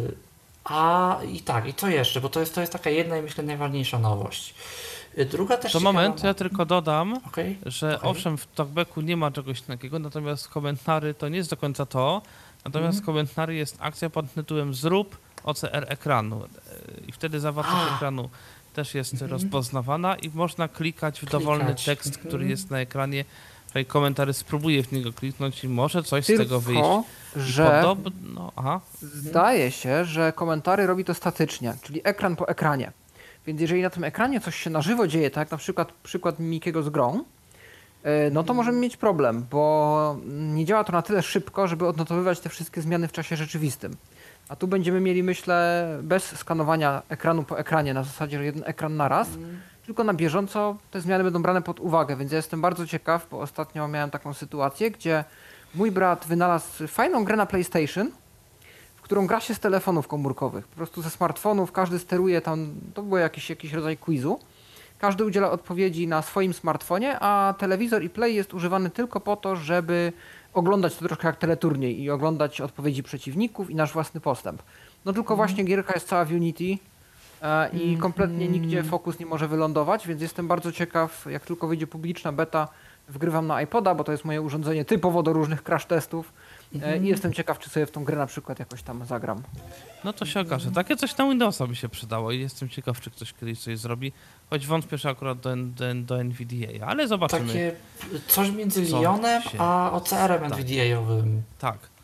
a i tak, i co jeszcze, bo to jest, to jest taka jedna i myślę najważniejsza nowość. Yy, druga też To ciekawa moment, no- ja tylko dodam, Okej, że okej. owszem w talkbacku nie ma czegoś takiego, natomiast komentary to nie jest do końca to, natomiast Mhm. komentary jest akcja pod tytułem zrób O C R ekranu i wtedy zawartość A. ekranu też jest Mhm. rozpoznawana i można klikać w dowolny Klikać. tekst, Mhm. który jest na ekranie. Tutaj komentary spróbuję w niego kliknąć i może coś z tego Tylko, wyjść. że Podobno, aha, zdaje się, że komentary robi to statycznie, czyli ekran po ekranie. Więc jeżeli na tym ekranie coś się na żywo dzieje, tak jak na przykład przykład Mikiego z grą, e, no to możemy mieć problem, bo nie działa to na tyle szybko, żeby odnotowywać te wszystkie zmiany w czasie rzeczywistym. A tu będziemy mieli, myślę, bez skanowania ekranu po ekranie, na zasadzie, że jeden ekran na raz, tylko na bieżąco te zmiany będą brane pod uwagę, więc ja jestem bardzo ciekaw, bo ostatnio miałem taką sytuację, gdzie mój brat wynalazł fajną grę na PlayStation, w którą gra się z telefonów komórkowych, po prostu ze smartfonów, każdy steruje tam, to był jakiś, jakiś rodzaj quizu, każdy udziela odpowiedzi na swoim smartfonie, a telewizor i play jest używany tylko po to, żeby oglądać to troszkę jak teleturniej i oglądać odpowiedzi przeciwników i nasz własny postęp. No tylko właśnie gierka jest cała w Unity e, i kompletnie nigdzie fokus nie może wylądować, więc jestem bardzo ciekaw, jak tylko wyjdzie publiczna beta, wgrywam na iPoda, bo to jest moje urządzenie typowo do różnych crash testów e, i jestem ciekaw, czy sobie w tą grę na przykład jakoś tam zagram. no to się okaże. Takie coś na Windowsa by się przydało i jestem ciekaw, czy ktoś kiedyś coś zrobi, choć wątpię, że akurat do, do, do N V D A, ale zobaczymy. Takie coś między Co Lionem się- a O C R-em tak. N V D A-owym. Tak.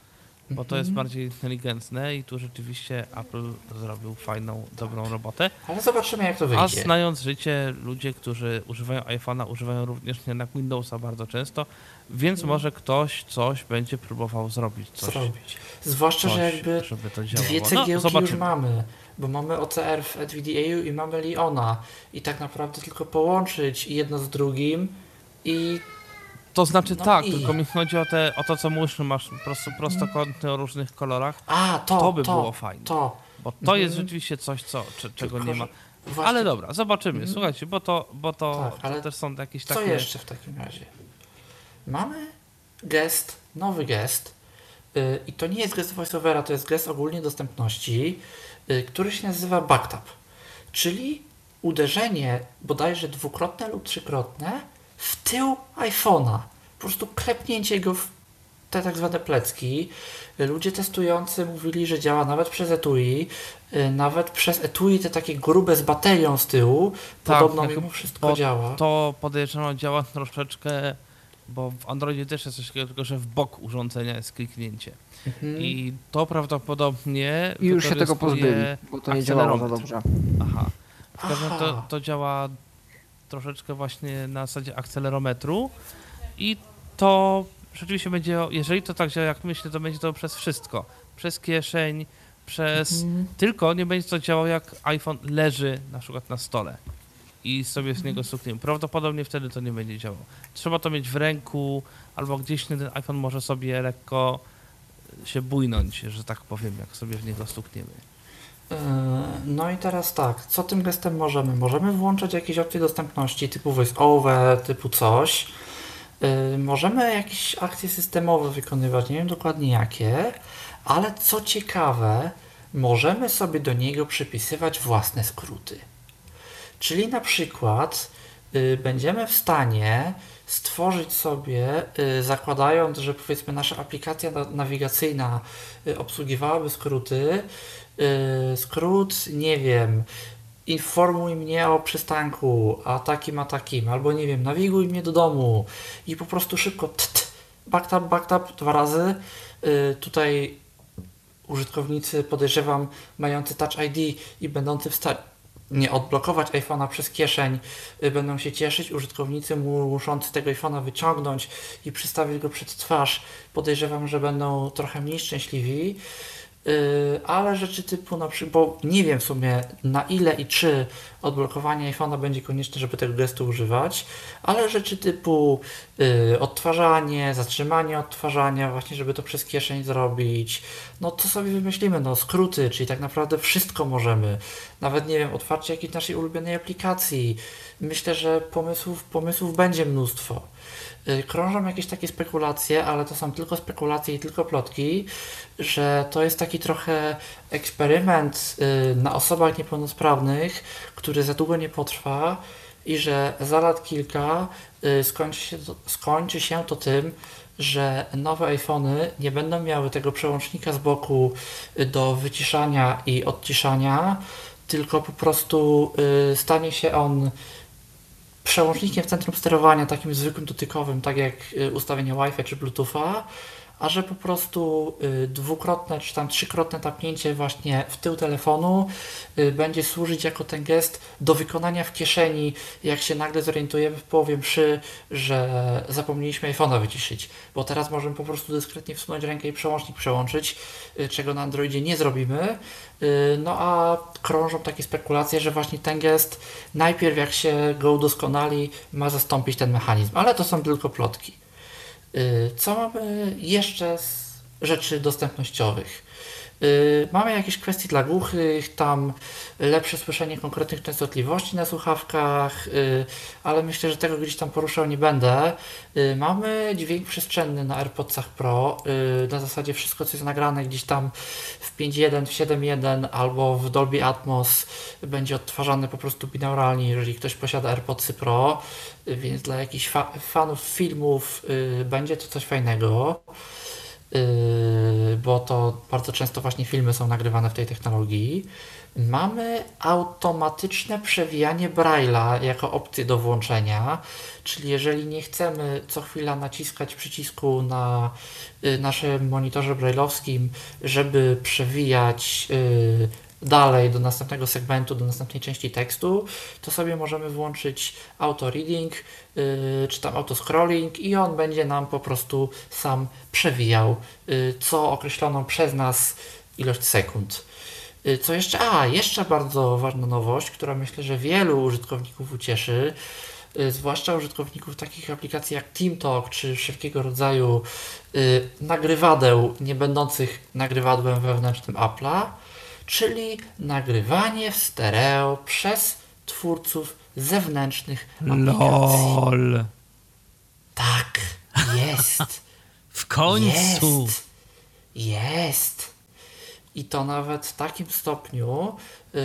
bo to jest Mhm. bardziej inteligentne i tu rzeczywiście Apple zrobił fajną, dobrą robotę. Ale zobaczymy, jak to A wyjdzie. znając życie, ludzie, którzy używają iPhone'a, używają również jednak Windowsa bardzo często, więc może ktoś coś będzie próbował zrobić. Coś, Zrobić. Zwłaszcza, coś, że jakby żeby to działało. dwie cegiełki już zobaczymy. mamy, bo mamy O C R w N V D A i mamy Leona i tak naprawdę tylko połączyć jedno z drugim i To znaczy No tak, i- tylko mi chodzi o, te, o to, co mówisz, że masz po prostu prostokątny o różnych kolorach, a, to, to by było fajne. To, bo to Mhm. jest rzeczywiście coś, co, cze- czego Tylko, nie że ma. właśnie, Ale dobra, zobaczymy, Mhm. słuchajcie, bo to, bo to, Tak, ale to też są jakieś co takie... jeszcze w takim razie? Mamy gest, nowy gest yy, i to nie jest gest voiceovera, to jest gest ogólnie dostępności, yy, który się nazywa backtap, czyli uderzenie bodajże dwukrotne lub trzykrotne w tył iPhone'a. Po prostu klepnięcie go w te tak zwane plecki. Ludzie testujący mówili, że działa nawet przez etui, yy, nawet przez etui te takie grube z baterią z tyłu. Tak, Podobno jako- mimo wszystko bo działa. To podejrzewam działa troszeczkę, bo w Androidzie też jest coś takiego, tylko że w bok urządzenia jest kliknięcie. Mhm. I to prawdopodobnie I już się tego wykorzystuje pozbyli, bo to nie działało za akcelerometr. dobrze. Aha. W każdym razie to, Aha. to działa troszeczkę właśnie na zasadzie akcelerometru i to rzeczywiście będzie, jeżeli to tak działa jak myślę, to będzie to przez wszystko. Przez kieszeń, przez... Mhm. Tylko nie będzie to działało jak iPhone leży na przykład na stole i sobie z niego stukniemy. Prawdopodobnie wtedy to nie będzie działało. Trzeba to mieć w ręku albo gdzieś ten iPhone może sobie lekko się bujnąć, że tak powiem, jak sobie w niego stukniemy. Yy, No i teraz tak, co tym gestem możemy? Możemy włączać jakieś opcje dostępności typu voice-over, typu coś. Yy, Możemy jakieś akcje systemowe wykonywać, nie wiem dokładnie jakie, ale co ciekawe, możemy sobie do niego przypisywać własne skróty. Czyli na przykład y, będziemy w stanie stworzyć sobie, y, zakładając, że powiedzmy nasza aplikacja na- nawigacyjna y, obsługiwałaby skróty, y, skrót, nie wiem, informuj mnie o przystanku, a takim, a takim, albo nie wiem, nawiguj mnie do domu i po prostu szybko tt, backtap, backtap dwa razy. Y, Tutaj użytkownicy, podejrzewam, mający Touch I D i będący w stanie nie odblokować iPhone'a przez kieszeń, y, będą się cieszyć. Użytkownicy muszący tego iPhone'a wyciągnąć i przystawić go przed twarz, podejrzewam, że będą trochę mniej szczęśliwi. Y, Ale rzeczy typu na przykład, bo nie wiem w sumie na ile i czy odblokowanie iPhone'a będzie konieczne, żeby tego gestu używać, ale rzeczy typu y, odtwarzanie, zatrzymanie odtwarzania, właśnie żeby to przez kieszeń zrobić, no to sobie wymyślimy, no skróty, czyli tak naprawdę wszystko możemy, nawet nie wiem, otwarcie jakiejś naszej ulubionej aplikacji. Myślę, że pomysłów, pomysłów będzie mnóstwo. Y, Krążą jakieś takie spekulacje, ale to są tylko spekulacje i tylko plotki, że to jest taki trochę eksperyment y, na osobach niepełnosprawnych, który za długo nie potrwa i że za lat kilka y, skończy się to, skończy się to tym, że nowe iPhony nie będą miały tego przełącznika z boku y, do wyciszania i odciszania, tylko po prostu y, stanie się on przełącznikiem w centrum sterowania, takim zwykłym dotykowym, tak jak y, ustawienie Wi-Fi czy Bluetootha, a że po prostu y, dwukrotne czy tam trzykrotne tapnięcie właśnie w tył telefonu y, będzie służyć jako ten gest do wykonania w kieszeni, jak się nagle zorientujemy w połowie mszy, że zapomnieliśmy iPhone'a wyciszyć, bo teraz możemy po prostu dyskretnie wsunąć rękę i przełącznik przełączyć, y, czego na Androidzie nie zrobimy. Y, No a krążą takie spekulacje, że właśnie ten gest najpierw jak się go udoskonali, ma zastąpić ten mechanizm, ale to są tylko plotki. Y, Co mamy jeszcze z rzeczy dostępnościowych? Y, Mamy jakieś kwestie dla głuchych, tam lepsze słyszenie konkretnych częstotliwości na słuchawkach, y, ale myślę, że tego gdzieś tam poruszał nie będę. Y, Mamy dźwięk przestrzenny na AirPodsach Pro, y, na zasadzie wszystko co jest nagrane gdzieś tam w pięć jeden, w siedem jeden albo w Dolby Atmos będzie odtwarzane po prostu binauralnie, jeżeli ktoś posiada AirPodsy Pro, y, więc dla jakichś fa- fanów filmów y, będzie to coś fajnego. yy, bo to bardzo często właśnie filmy są nagrywane w tej technologii. Mamy automatyczne przewijanie Braille'a jako opcję do włączenia, czyli jeżeli nie chcemy co chwila naciskać przycisku na y, naszym monitorze braille'owskim, żeby przewijać y, dalej do następnego segmentu, do następnej części tekstu, to sobie możemy włączyć auto reading y, czy tam auto scrolling i on będzie nam po prostu sam przewijał y, co określoną przez nas ilość sekund. Co jeszcze? A, jeszcze bardzo ważna nowość, która myślę, że wielu użytkowników ucieszy, zwłaszcza użytkowników takich aplikacji jak TeamTalk czy wszelkiego rodzaju y, nagrywadeł nie będących nagrywadłem wewnętrznym Apple'a, czyli nagrywanie w stereo przez twórców zewnętrznych aplikacji. LOL. Tak, jest. W końcu. Jest. Jest. I to nawet w takim stopniu, yy,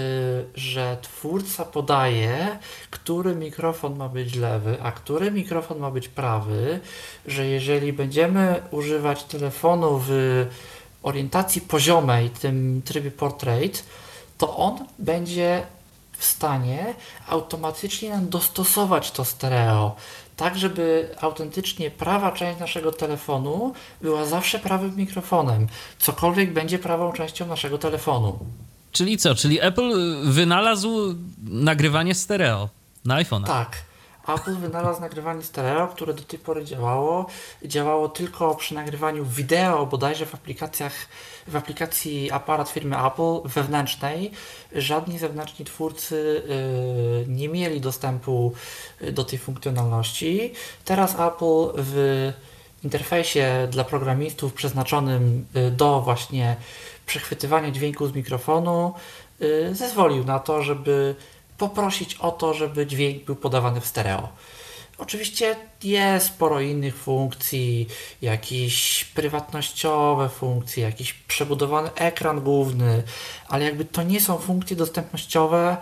że twórca podaje, który mikrofon ma być lewy, a który mikrofon ma być prawy, że jeżeli będziemy używać telefonu w orientacji poziomej, tym trybie portrait, to on będzie w stanie automatycznie nam dostosować to stereo, tak żeby autentycznie prawa część naszego telefonu była zawsze prawym mikrofonem, cokolwiek będzie prawą częścią naszego telefonu. Czyli co? Czyli Apple wynalazł nagrywanie stereo na iPhone'a. Tak. Apple wynalazł nagrywanie stereo, które do tej pory działało. Działało tylko przy nagrywaniu wideo, bodajże w aplikacjach, w aplikacji aparat firmy Apple wewnętrznej. Żadni zewnętrzni twórcy yy, nie mieli dostępu do tej funkcjonalności. Teraz Apple w interfejsie dla programistów przeznaczonym do właśnie przechwytywania dźwięku z mikrofonu yy, zezwolił na to, żeby poprosić o to, żeby dźwięk był podawany w stereo. Oczywiście jest sporo innych funkcji, jakieś prywatnościowe funkcje, jakiś przebudowany ekran główny, ale jakby to nie są funkcje dostępnościowe,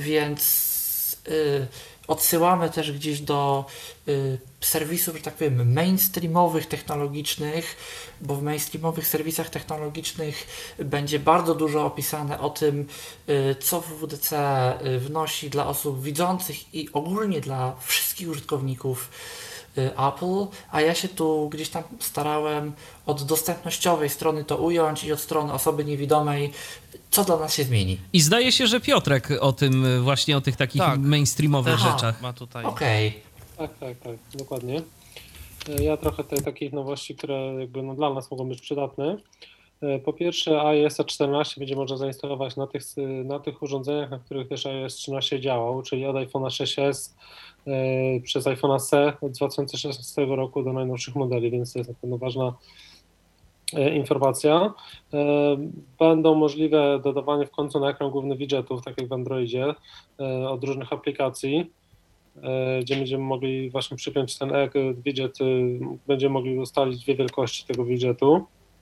więc yy, odsyłamy też gdzieś do y, serwisów, że tak powiem, mainstreamowych, technologicznych, bo w mainstreamowych serwisach technologicznych będzie bardzo dużo opisane o tym, y, co W W D C y, wnosi dla osób widzących i ogólnie dla wszystkich użytkowników y, Apple, a ja się tu gdzieś tam starałem od dostępnościowej strony to ująć i od strony osoby niewidomej, co dla nas się zmieni. I zdaje się, że Piotrek o tym, właśnie o tych takich Tak. mainstreamowych Aha. rzeczach. Ma tutaj. Okej. Tak, tak, tak, dokładnie. E, Ja trochę tutaj takich nowości, które jakby no dla nas mogą być przydatne. E, Po pierwsze iOS czternaście będzie można zainstalować na tych, na tych urządzeniach, na których też iOS trzynaście działał, czyli od iPhone'a sześć S e, przez iPhone'a S E od dwa tysiące szesnastego roku do najnowszych modeli, więc to jest na pewno ważna e, informacja. E, Będą możliwe dodawanie w końcu na ekran główny widgetów, tak jak w Androidzie, e, od różnych aplikacji, e, gdzie będziemy mogli właśnie przypiąć ten e- widget, y, będziemy mogli ustalić dwie wielkości tego widgetu.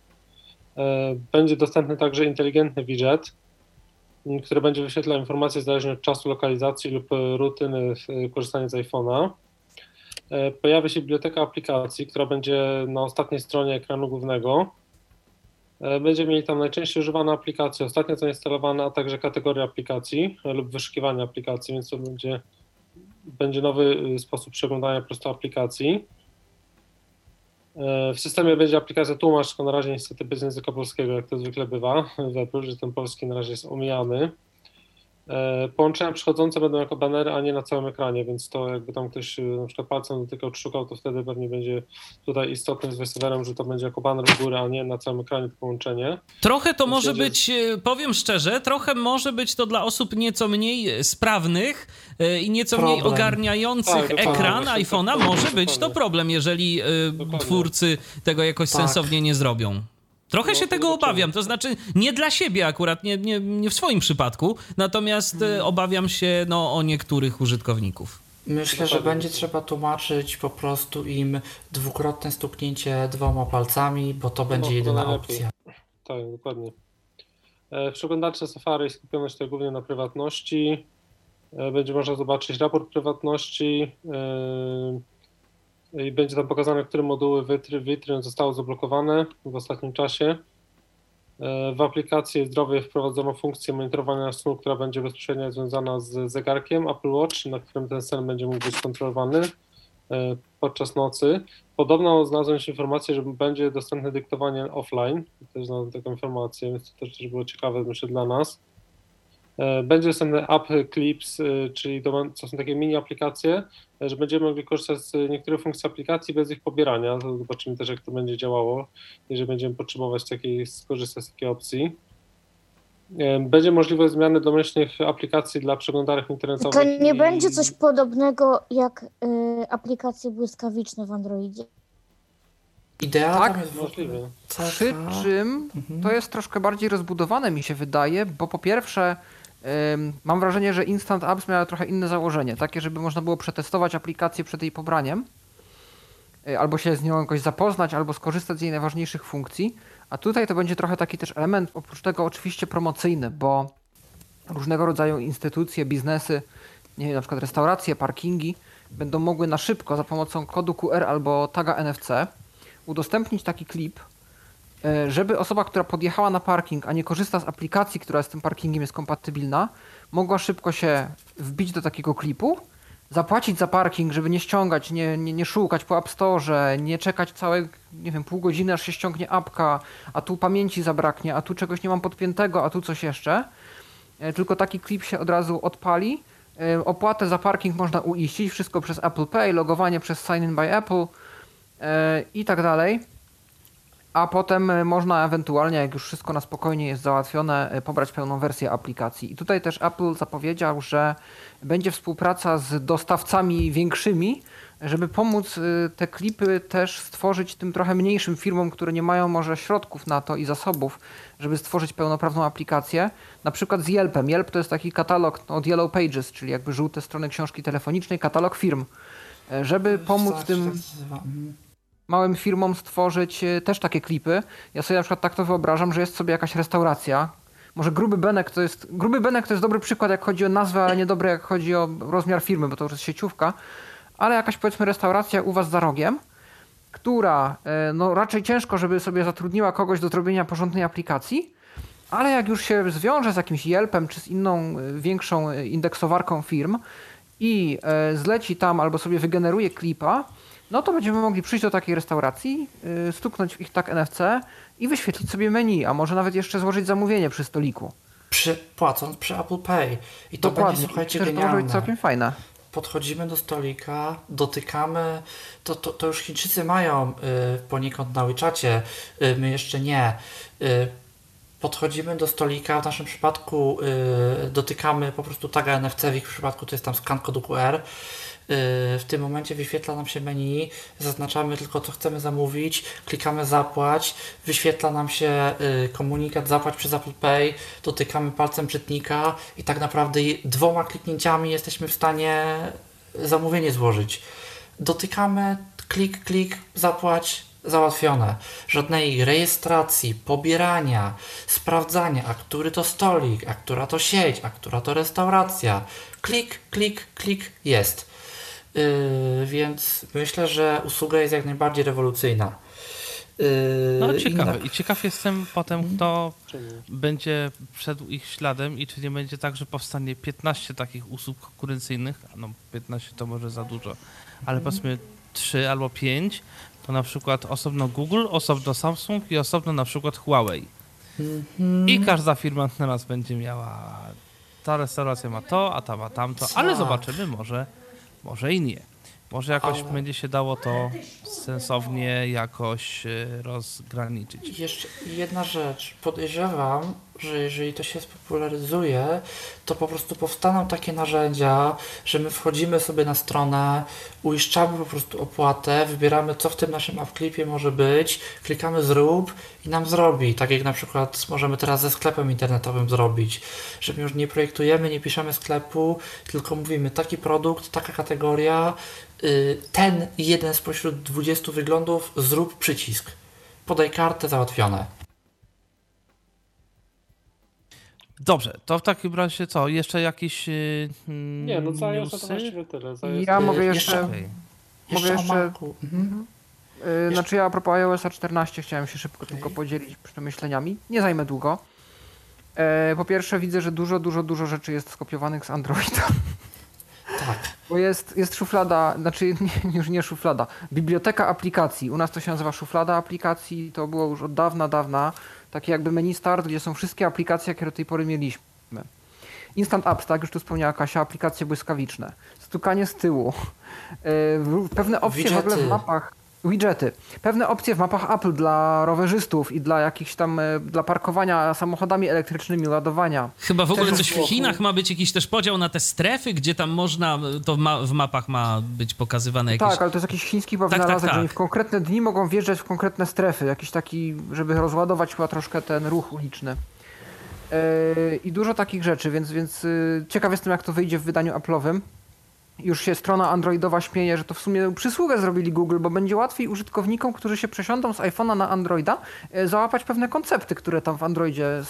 E, Będzie dostępny także inteligentny widget, m, który będzie wyświetlał informacje zależnie od czasu lokalizacji lub e, rutyny e, korzystania z iPhone'a. E, Pojawi się biblioteka aplikacji, która będzie na ostatniej stronie ekranu głównego. E, Będziemy mieli tam najczęściej używane aplikacje, ostatnio zainstalowane, a także kategorie aplikacji e, lub wyszukiwania aplikacji, więc to będzie, będzie nowy y, sposób przeglądania po prostu aplikacji. E, W systemie będzie aplikacja tłumacz, tylko na razie niestety bez języka polskiego, jak to zwykle bywa w Apple, że ten polski na razie jest omijany. E, Połączenia przychodzące będą jako banery, a nie na całym ekranie, więc to jakby tam ktoś y, na przykład palcem dotykał, szukał, to wtedy pewnie będzie tutaj istotne z VoiceOverem, że to będzie jako baner w górę, a nie na całym ekranie to połączenie. Trochę to może Myślę, że- być, e, powiem szczerze, trochę może być to dla osób nieco mniej sprawnych e, i nieco mniej Problem. ogarniających Tak, dokładnie, ekran właśnie, iPhone'a. dokładnie, Może być to dokładnie. problem, jeżeli e, Dokładnie. twórcy tego jakoś Tak. sensownie nie zrobią. Trochę No, się to tego zobaczymy. obawiam, to znaczy nie dla siebie akurat, nie, nie, nie w swoim przypadku, natomiast e, obawiam się no, o niektórych użytkowników. Myślę, że Dokładnie. będzie trzeba tłumaczyć po prostu im dwukrotne stuknięcie dwoma palcami, bo to będzie to jedyna najlepiej. opcja. Tak, dokładnie. E, W przeglądarce Safari skupiono się tutaj głównie na prywatności. E, Będzie można zobaczyć raport prywatności, e, i będzie tam pokazane, które moduły wytry, witryn zostały zablokowane w ostatnim czasie. W aplikacji Zdrowie wprowadzono funkcję monitorowania snu, która będzie bezpośrednio związana z zegarkiem Apple Watch, na którym ten sen będzie mógł być kontrolowany podczas nocy. Podobno znalazłem się informację, że będzie dostępne dyktowanie offline. Też znalazłem taką informację, więc to też było ciekawe, myślę, dla nas. Będzie dostępny App Clips, czyli to, to są takie mini aplikacje, że będziemy mogli korzystać z niektórych funkcji aplikacji bez ich pobierania. Zobaczymy też, jak to będzie działało, jeżeli będziemy potrzebować takiej, skorzystać z takiej opcji. Będzie możliwość zmiany domyślnych aplikacji dla przeglądarek internetowych. To nie i... będzie coś podobnego jak y, aplikacje błyskawiczne w Androidzie. Idea Tak, tam jest w ogóle możliwe. taka- Przy czym Mhm. to jest troszkę bardziej rozbudowane, mi się wydaje, bo po pierwsze ym, mam wrażenie, że Instant Apps miały trochę inne założenie, takie, żeby można było przetestować aplikację przed jej pobraniem, y, albo się z nią jakoś zapoznać, albo skorzystać z jej najważniejszych funkcji, a tutaj to będzie trochę taki też element, oprócz tego oczywiście promocyjny, bo różnego rodzaju instytucje, biznesy, nie wiem, na przykład restauracje, parkingi, będą mogły na szybko za pomocą kodu Q R albo taga N F C udostępnić taki klip, żeby osoba, która podjechała na parking, a nie korzysta z aplikacji, która z tym parkingiem jest kompatybilna, mogła szybko się wbić do takiego klipu, zapłacić za parking, żeby nie ściągać, nie, nie, nie szukać po App Store, nie czekać całe, nie wiem, pół godziny, aż się ściągnie apka, a tu pamięci zabraknie, a tu czegoś nie mam podpiętego, a tu coś jeszcze. Tylko taki klip się od razu odpali. Opłatę za parking można uiścić, wszystko przez Apple Pay, logowanie przez Sign in by Apple i tak dalej. A potem można ewentualnie, jak już wszystko na spokojnie jest załatwione, pobrać pełną wersję aplikacji. I tutaj też Apple zapowiedział, że będzie współpraca z dostawcami większymi, żeby pomóc te klipy też stworzyć tym trochę mniejszym firmom, które nie mają może środków na to i zasobów, żeby stworzyć pełnoprawną aplikację. Na przykład z Yelpem. Yelp to jest taki katalog od Yellow Pages, czyli jakby żółte strony książki telefonicznej, katalog firm. Żeby pomóc Tak, tym tak się nazywa. Mhm. małym firmom stworzyć też takie klipy. Ja sobie na przykład tak to wyobrażam, że jest sobie jakaś restauracja. Może Gruby Benek to jest... Gruby Benek to jest dobry przykład, jak chodzi o nazwę, ale niedobry, jak chodzi o rozmiar firmy, bo to już jest sieciówka. Ale jakaś, powiedzmy, restauracja u was za rogiem, która no raczej ciężko, żeby sobie zatrudniła kogoś do zrobienia porządnej aplikacji, ale jak już się zwiąże z jakimś Yelpem czy z inną większą indeksowarką firm i zleci tam albo sobie wygeneruje klipa, no to będziemy mogli przyjść do takiej restauracji, yy, stuknąć w ich tag N F C i wyświetlić sobie menu, a może nawet jeszcze złożyć zamówienie przy stoliku. Przy, płacąc przy Apple Pay. I to Dokładnie. będzie, słuchajcie, Myślę, że to może być genialne. całkiem fajne. Podchodzimy do stolika, dotykamy, to, to, to już Chińczycy mają y, poniekąd na WeChacie, y, my jeszcze nie. Y, podchodzimy do stolika, w naszym przypadku y, dotykamy po prostu taga N F C, w ich przypadku to jest tam skan kodu Q R. W tym momencie wyświetla nam się menu, zaznaczamy tylko co chcemy zamówić, klikamy zapłać, wyświetla nam się komunikat zapłać przez Apple Pay, dotykamy palcem czytnika i tak naprawdę dwoma kliknięciami jesteśmy w stanie zamówienie złożyć. Dotykamy, klik, klik, zapłać, załatwione. Żadnej rejestracji, pobierania, sprawdzania, a który to stolik, a która to sieć, a która to restauracja. Klik, klik, klik, jest. Yy, więc myślę, że usługa jest jak najbardziej rewolucyjna. Yy, No ciekawe. i- I ciekaw jestem potem, kto Czemu? będzie szedł ich śladem i czy nie będzie tak, że powstanie piętnaście takich usług konkurencyjnych, no piętnaście to może za dużo, ale powiedzmy trzy albo pięć, to na przykład osobno Google, osobno Samsung i osobno na przykład Huawei. Mhm. I każda firma teraz będzie miała, ta restauracja ma to, a ta ma tamto, ale Tak. zobaczymy, może, może i nie. Może jakoś Ale- będzie się dało to sensownie jakoś e, rozgraniczyć. Jeszcze jedna rzecz. Podejrzewam, że jeżeli to się spopularyzuje, to po prostu powstaną takie narzędzia, że my wchodzimy sobie na stronę, uiszczamy po prostu opłatę, wybieramy co w tym naszym appklipie może być, klikamy zrób i nam zrobi. Tak jak na przykład możemy teraz ze sklepem internetowym zrobić, że my już nie projektujemy, nie piszemy sklepu, tylko mówimy taki produkt, taka kategoria, y, ten jeden spośród dwudziestu wyglądów, zrób przycisk. Podaj kartę, załatwione. Dobrze, to w takim razie co? Jeszcze jakieś yy, Nie, no za iOS to newsy? właściwie tyle. Za Ja iOS- mogę Yy, jeszcze... jeszcze- Okej. Jeszcze, Mogę jeszcze- o Macu. Mhm. Yy, Znaczy ja a propos iOS czternaście chciałem się szybko tylko podzielić przemyśleniami. Nie zajmę długo. E, Po pierwsze widzę, że dużo, dużo, dużo rzeczy jest skopiowanych z Androida. Tak. Bo jest, jest szuflada, znaczy nie, już nie szuflada, biblioteka aplikacji. U nas to się nazywa szuflada aplikacji, to było już od dawna, dawna. Takie jakby menu start, gdzie są wszystkie aplikacje, jakie do tej pory mieliśmy. Instant Apps, tak, już tu wspomniała Kasia, aplikacje błyskawiczne. Stukanie z tyłu. Yy, Pewne opcje w ogóle w Widgety. mapach. Widgety. Pewne opcje w mapach Apple dla rowerzystów i dla jakichś tam, e, dla parkowania samochodami elektrycznymi, ładowania. Chyba w ogóle Też coś w było- Chinach ma być jakiś też podział na te strefy, gdzie tam można, to ma, w mapach ma być pokazywane jakieś... Tak, ale to jest jakiś chiński tak, wynalazek, tak. że oni w konkretne dni mogą wjeżdżać w konkretne strefy. Jakiś taki, żeby rozładować chyba troszkę ten ruch uliczny. Yy, I dużo takich rzeczy, więc, więc yy, ciekaw jestem, jak to wyjdzie w wydaniu Apple'owym. Już się strona androidowa śmieje, że to w sumie przysługę zrobili Google, bo będzie łatwiej użytkownikom, którzy się przesiądą z iPhone'a na Androida, yy, załapać pewne koncepty, które tam w Androidzie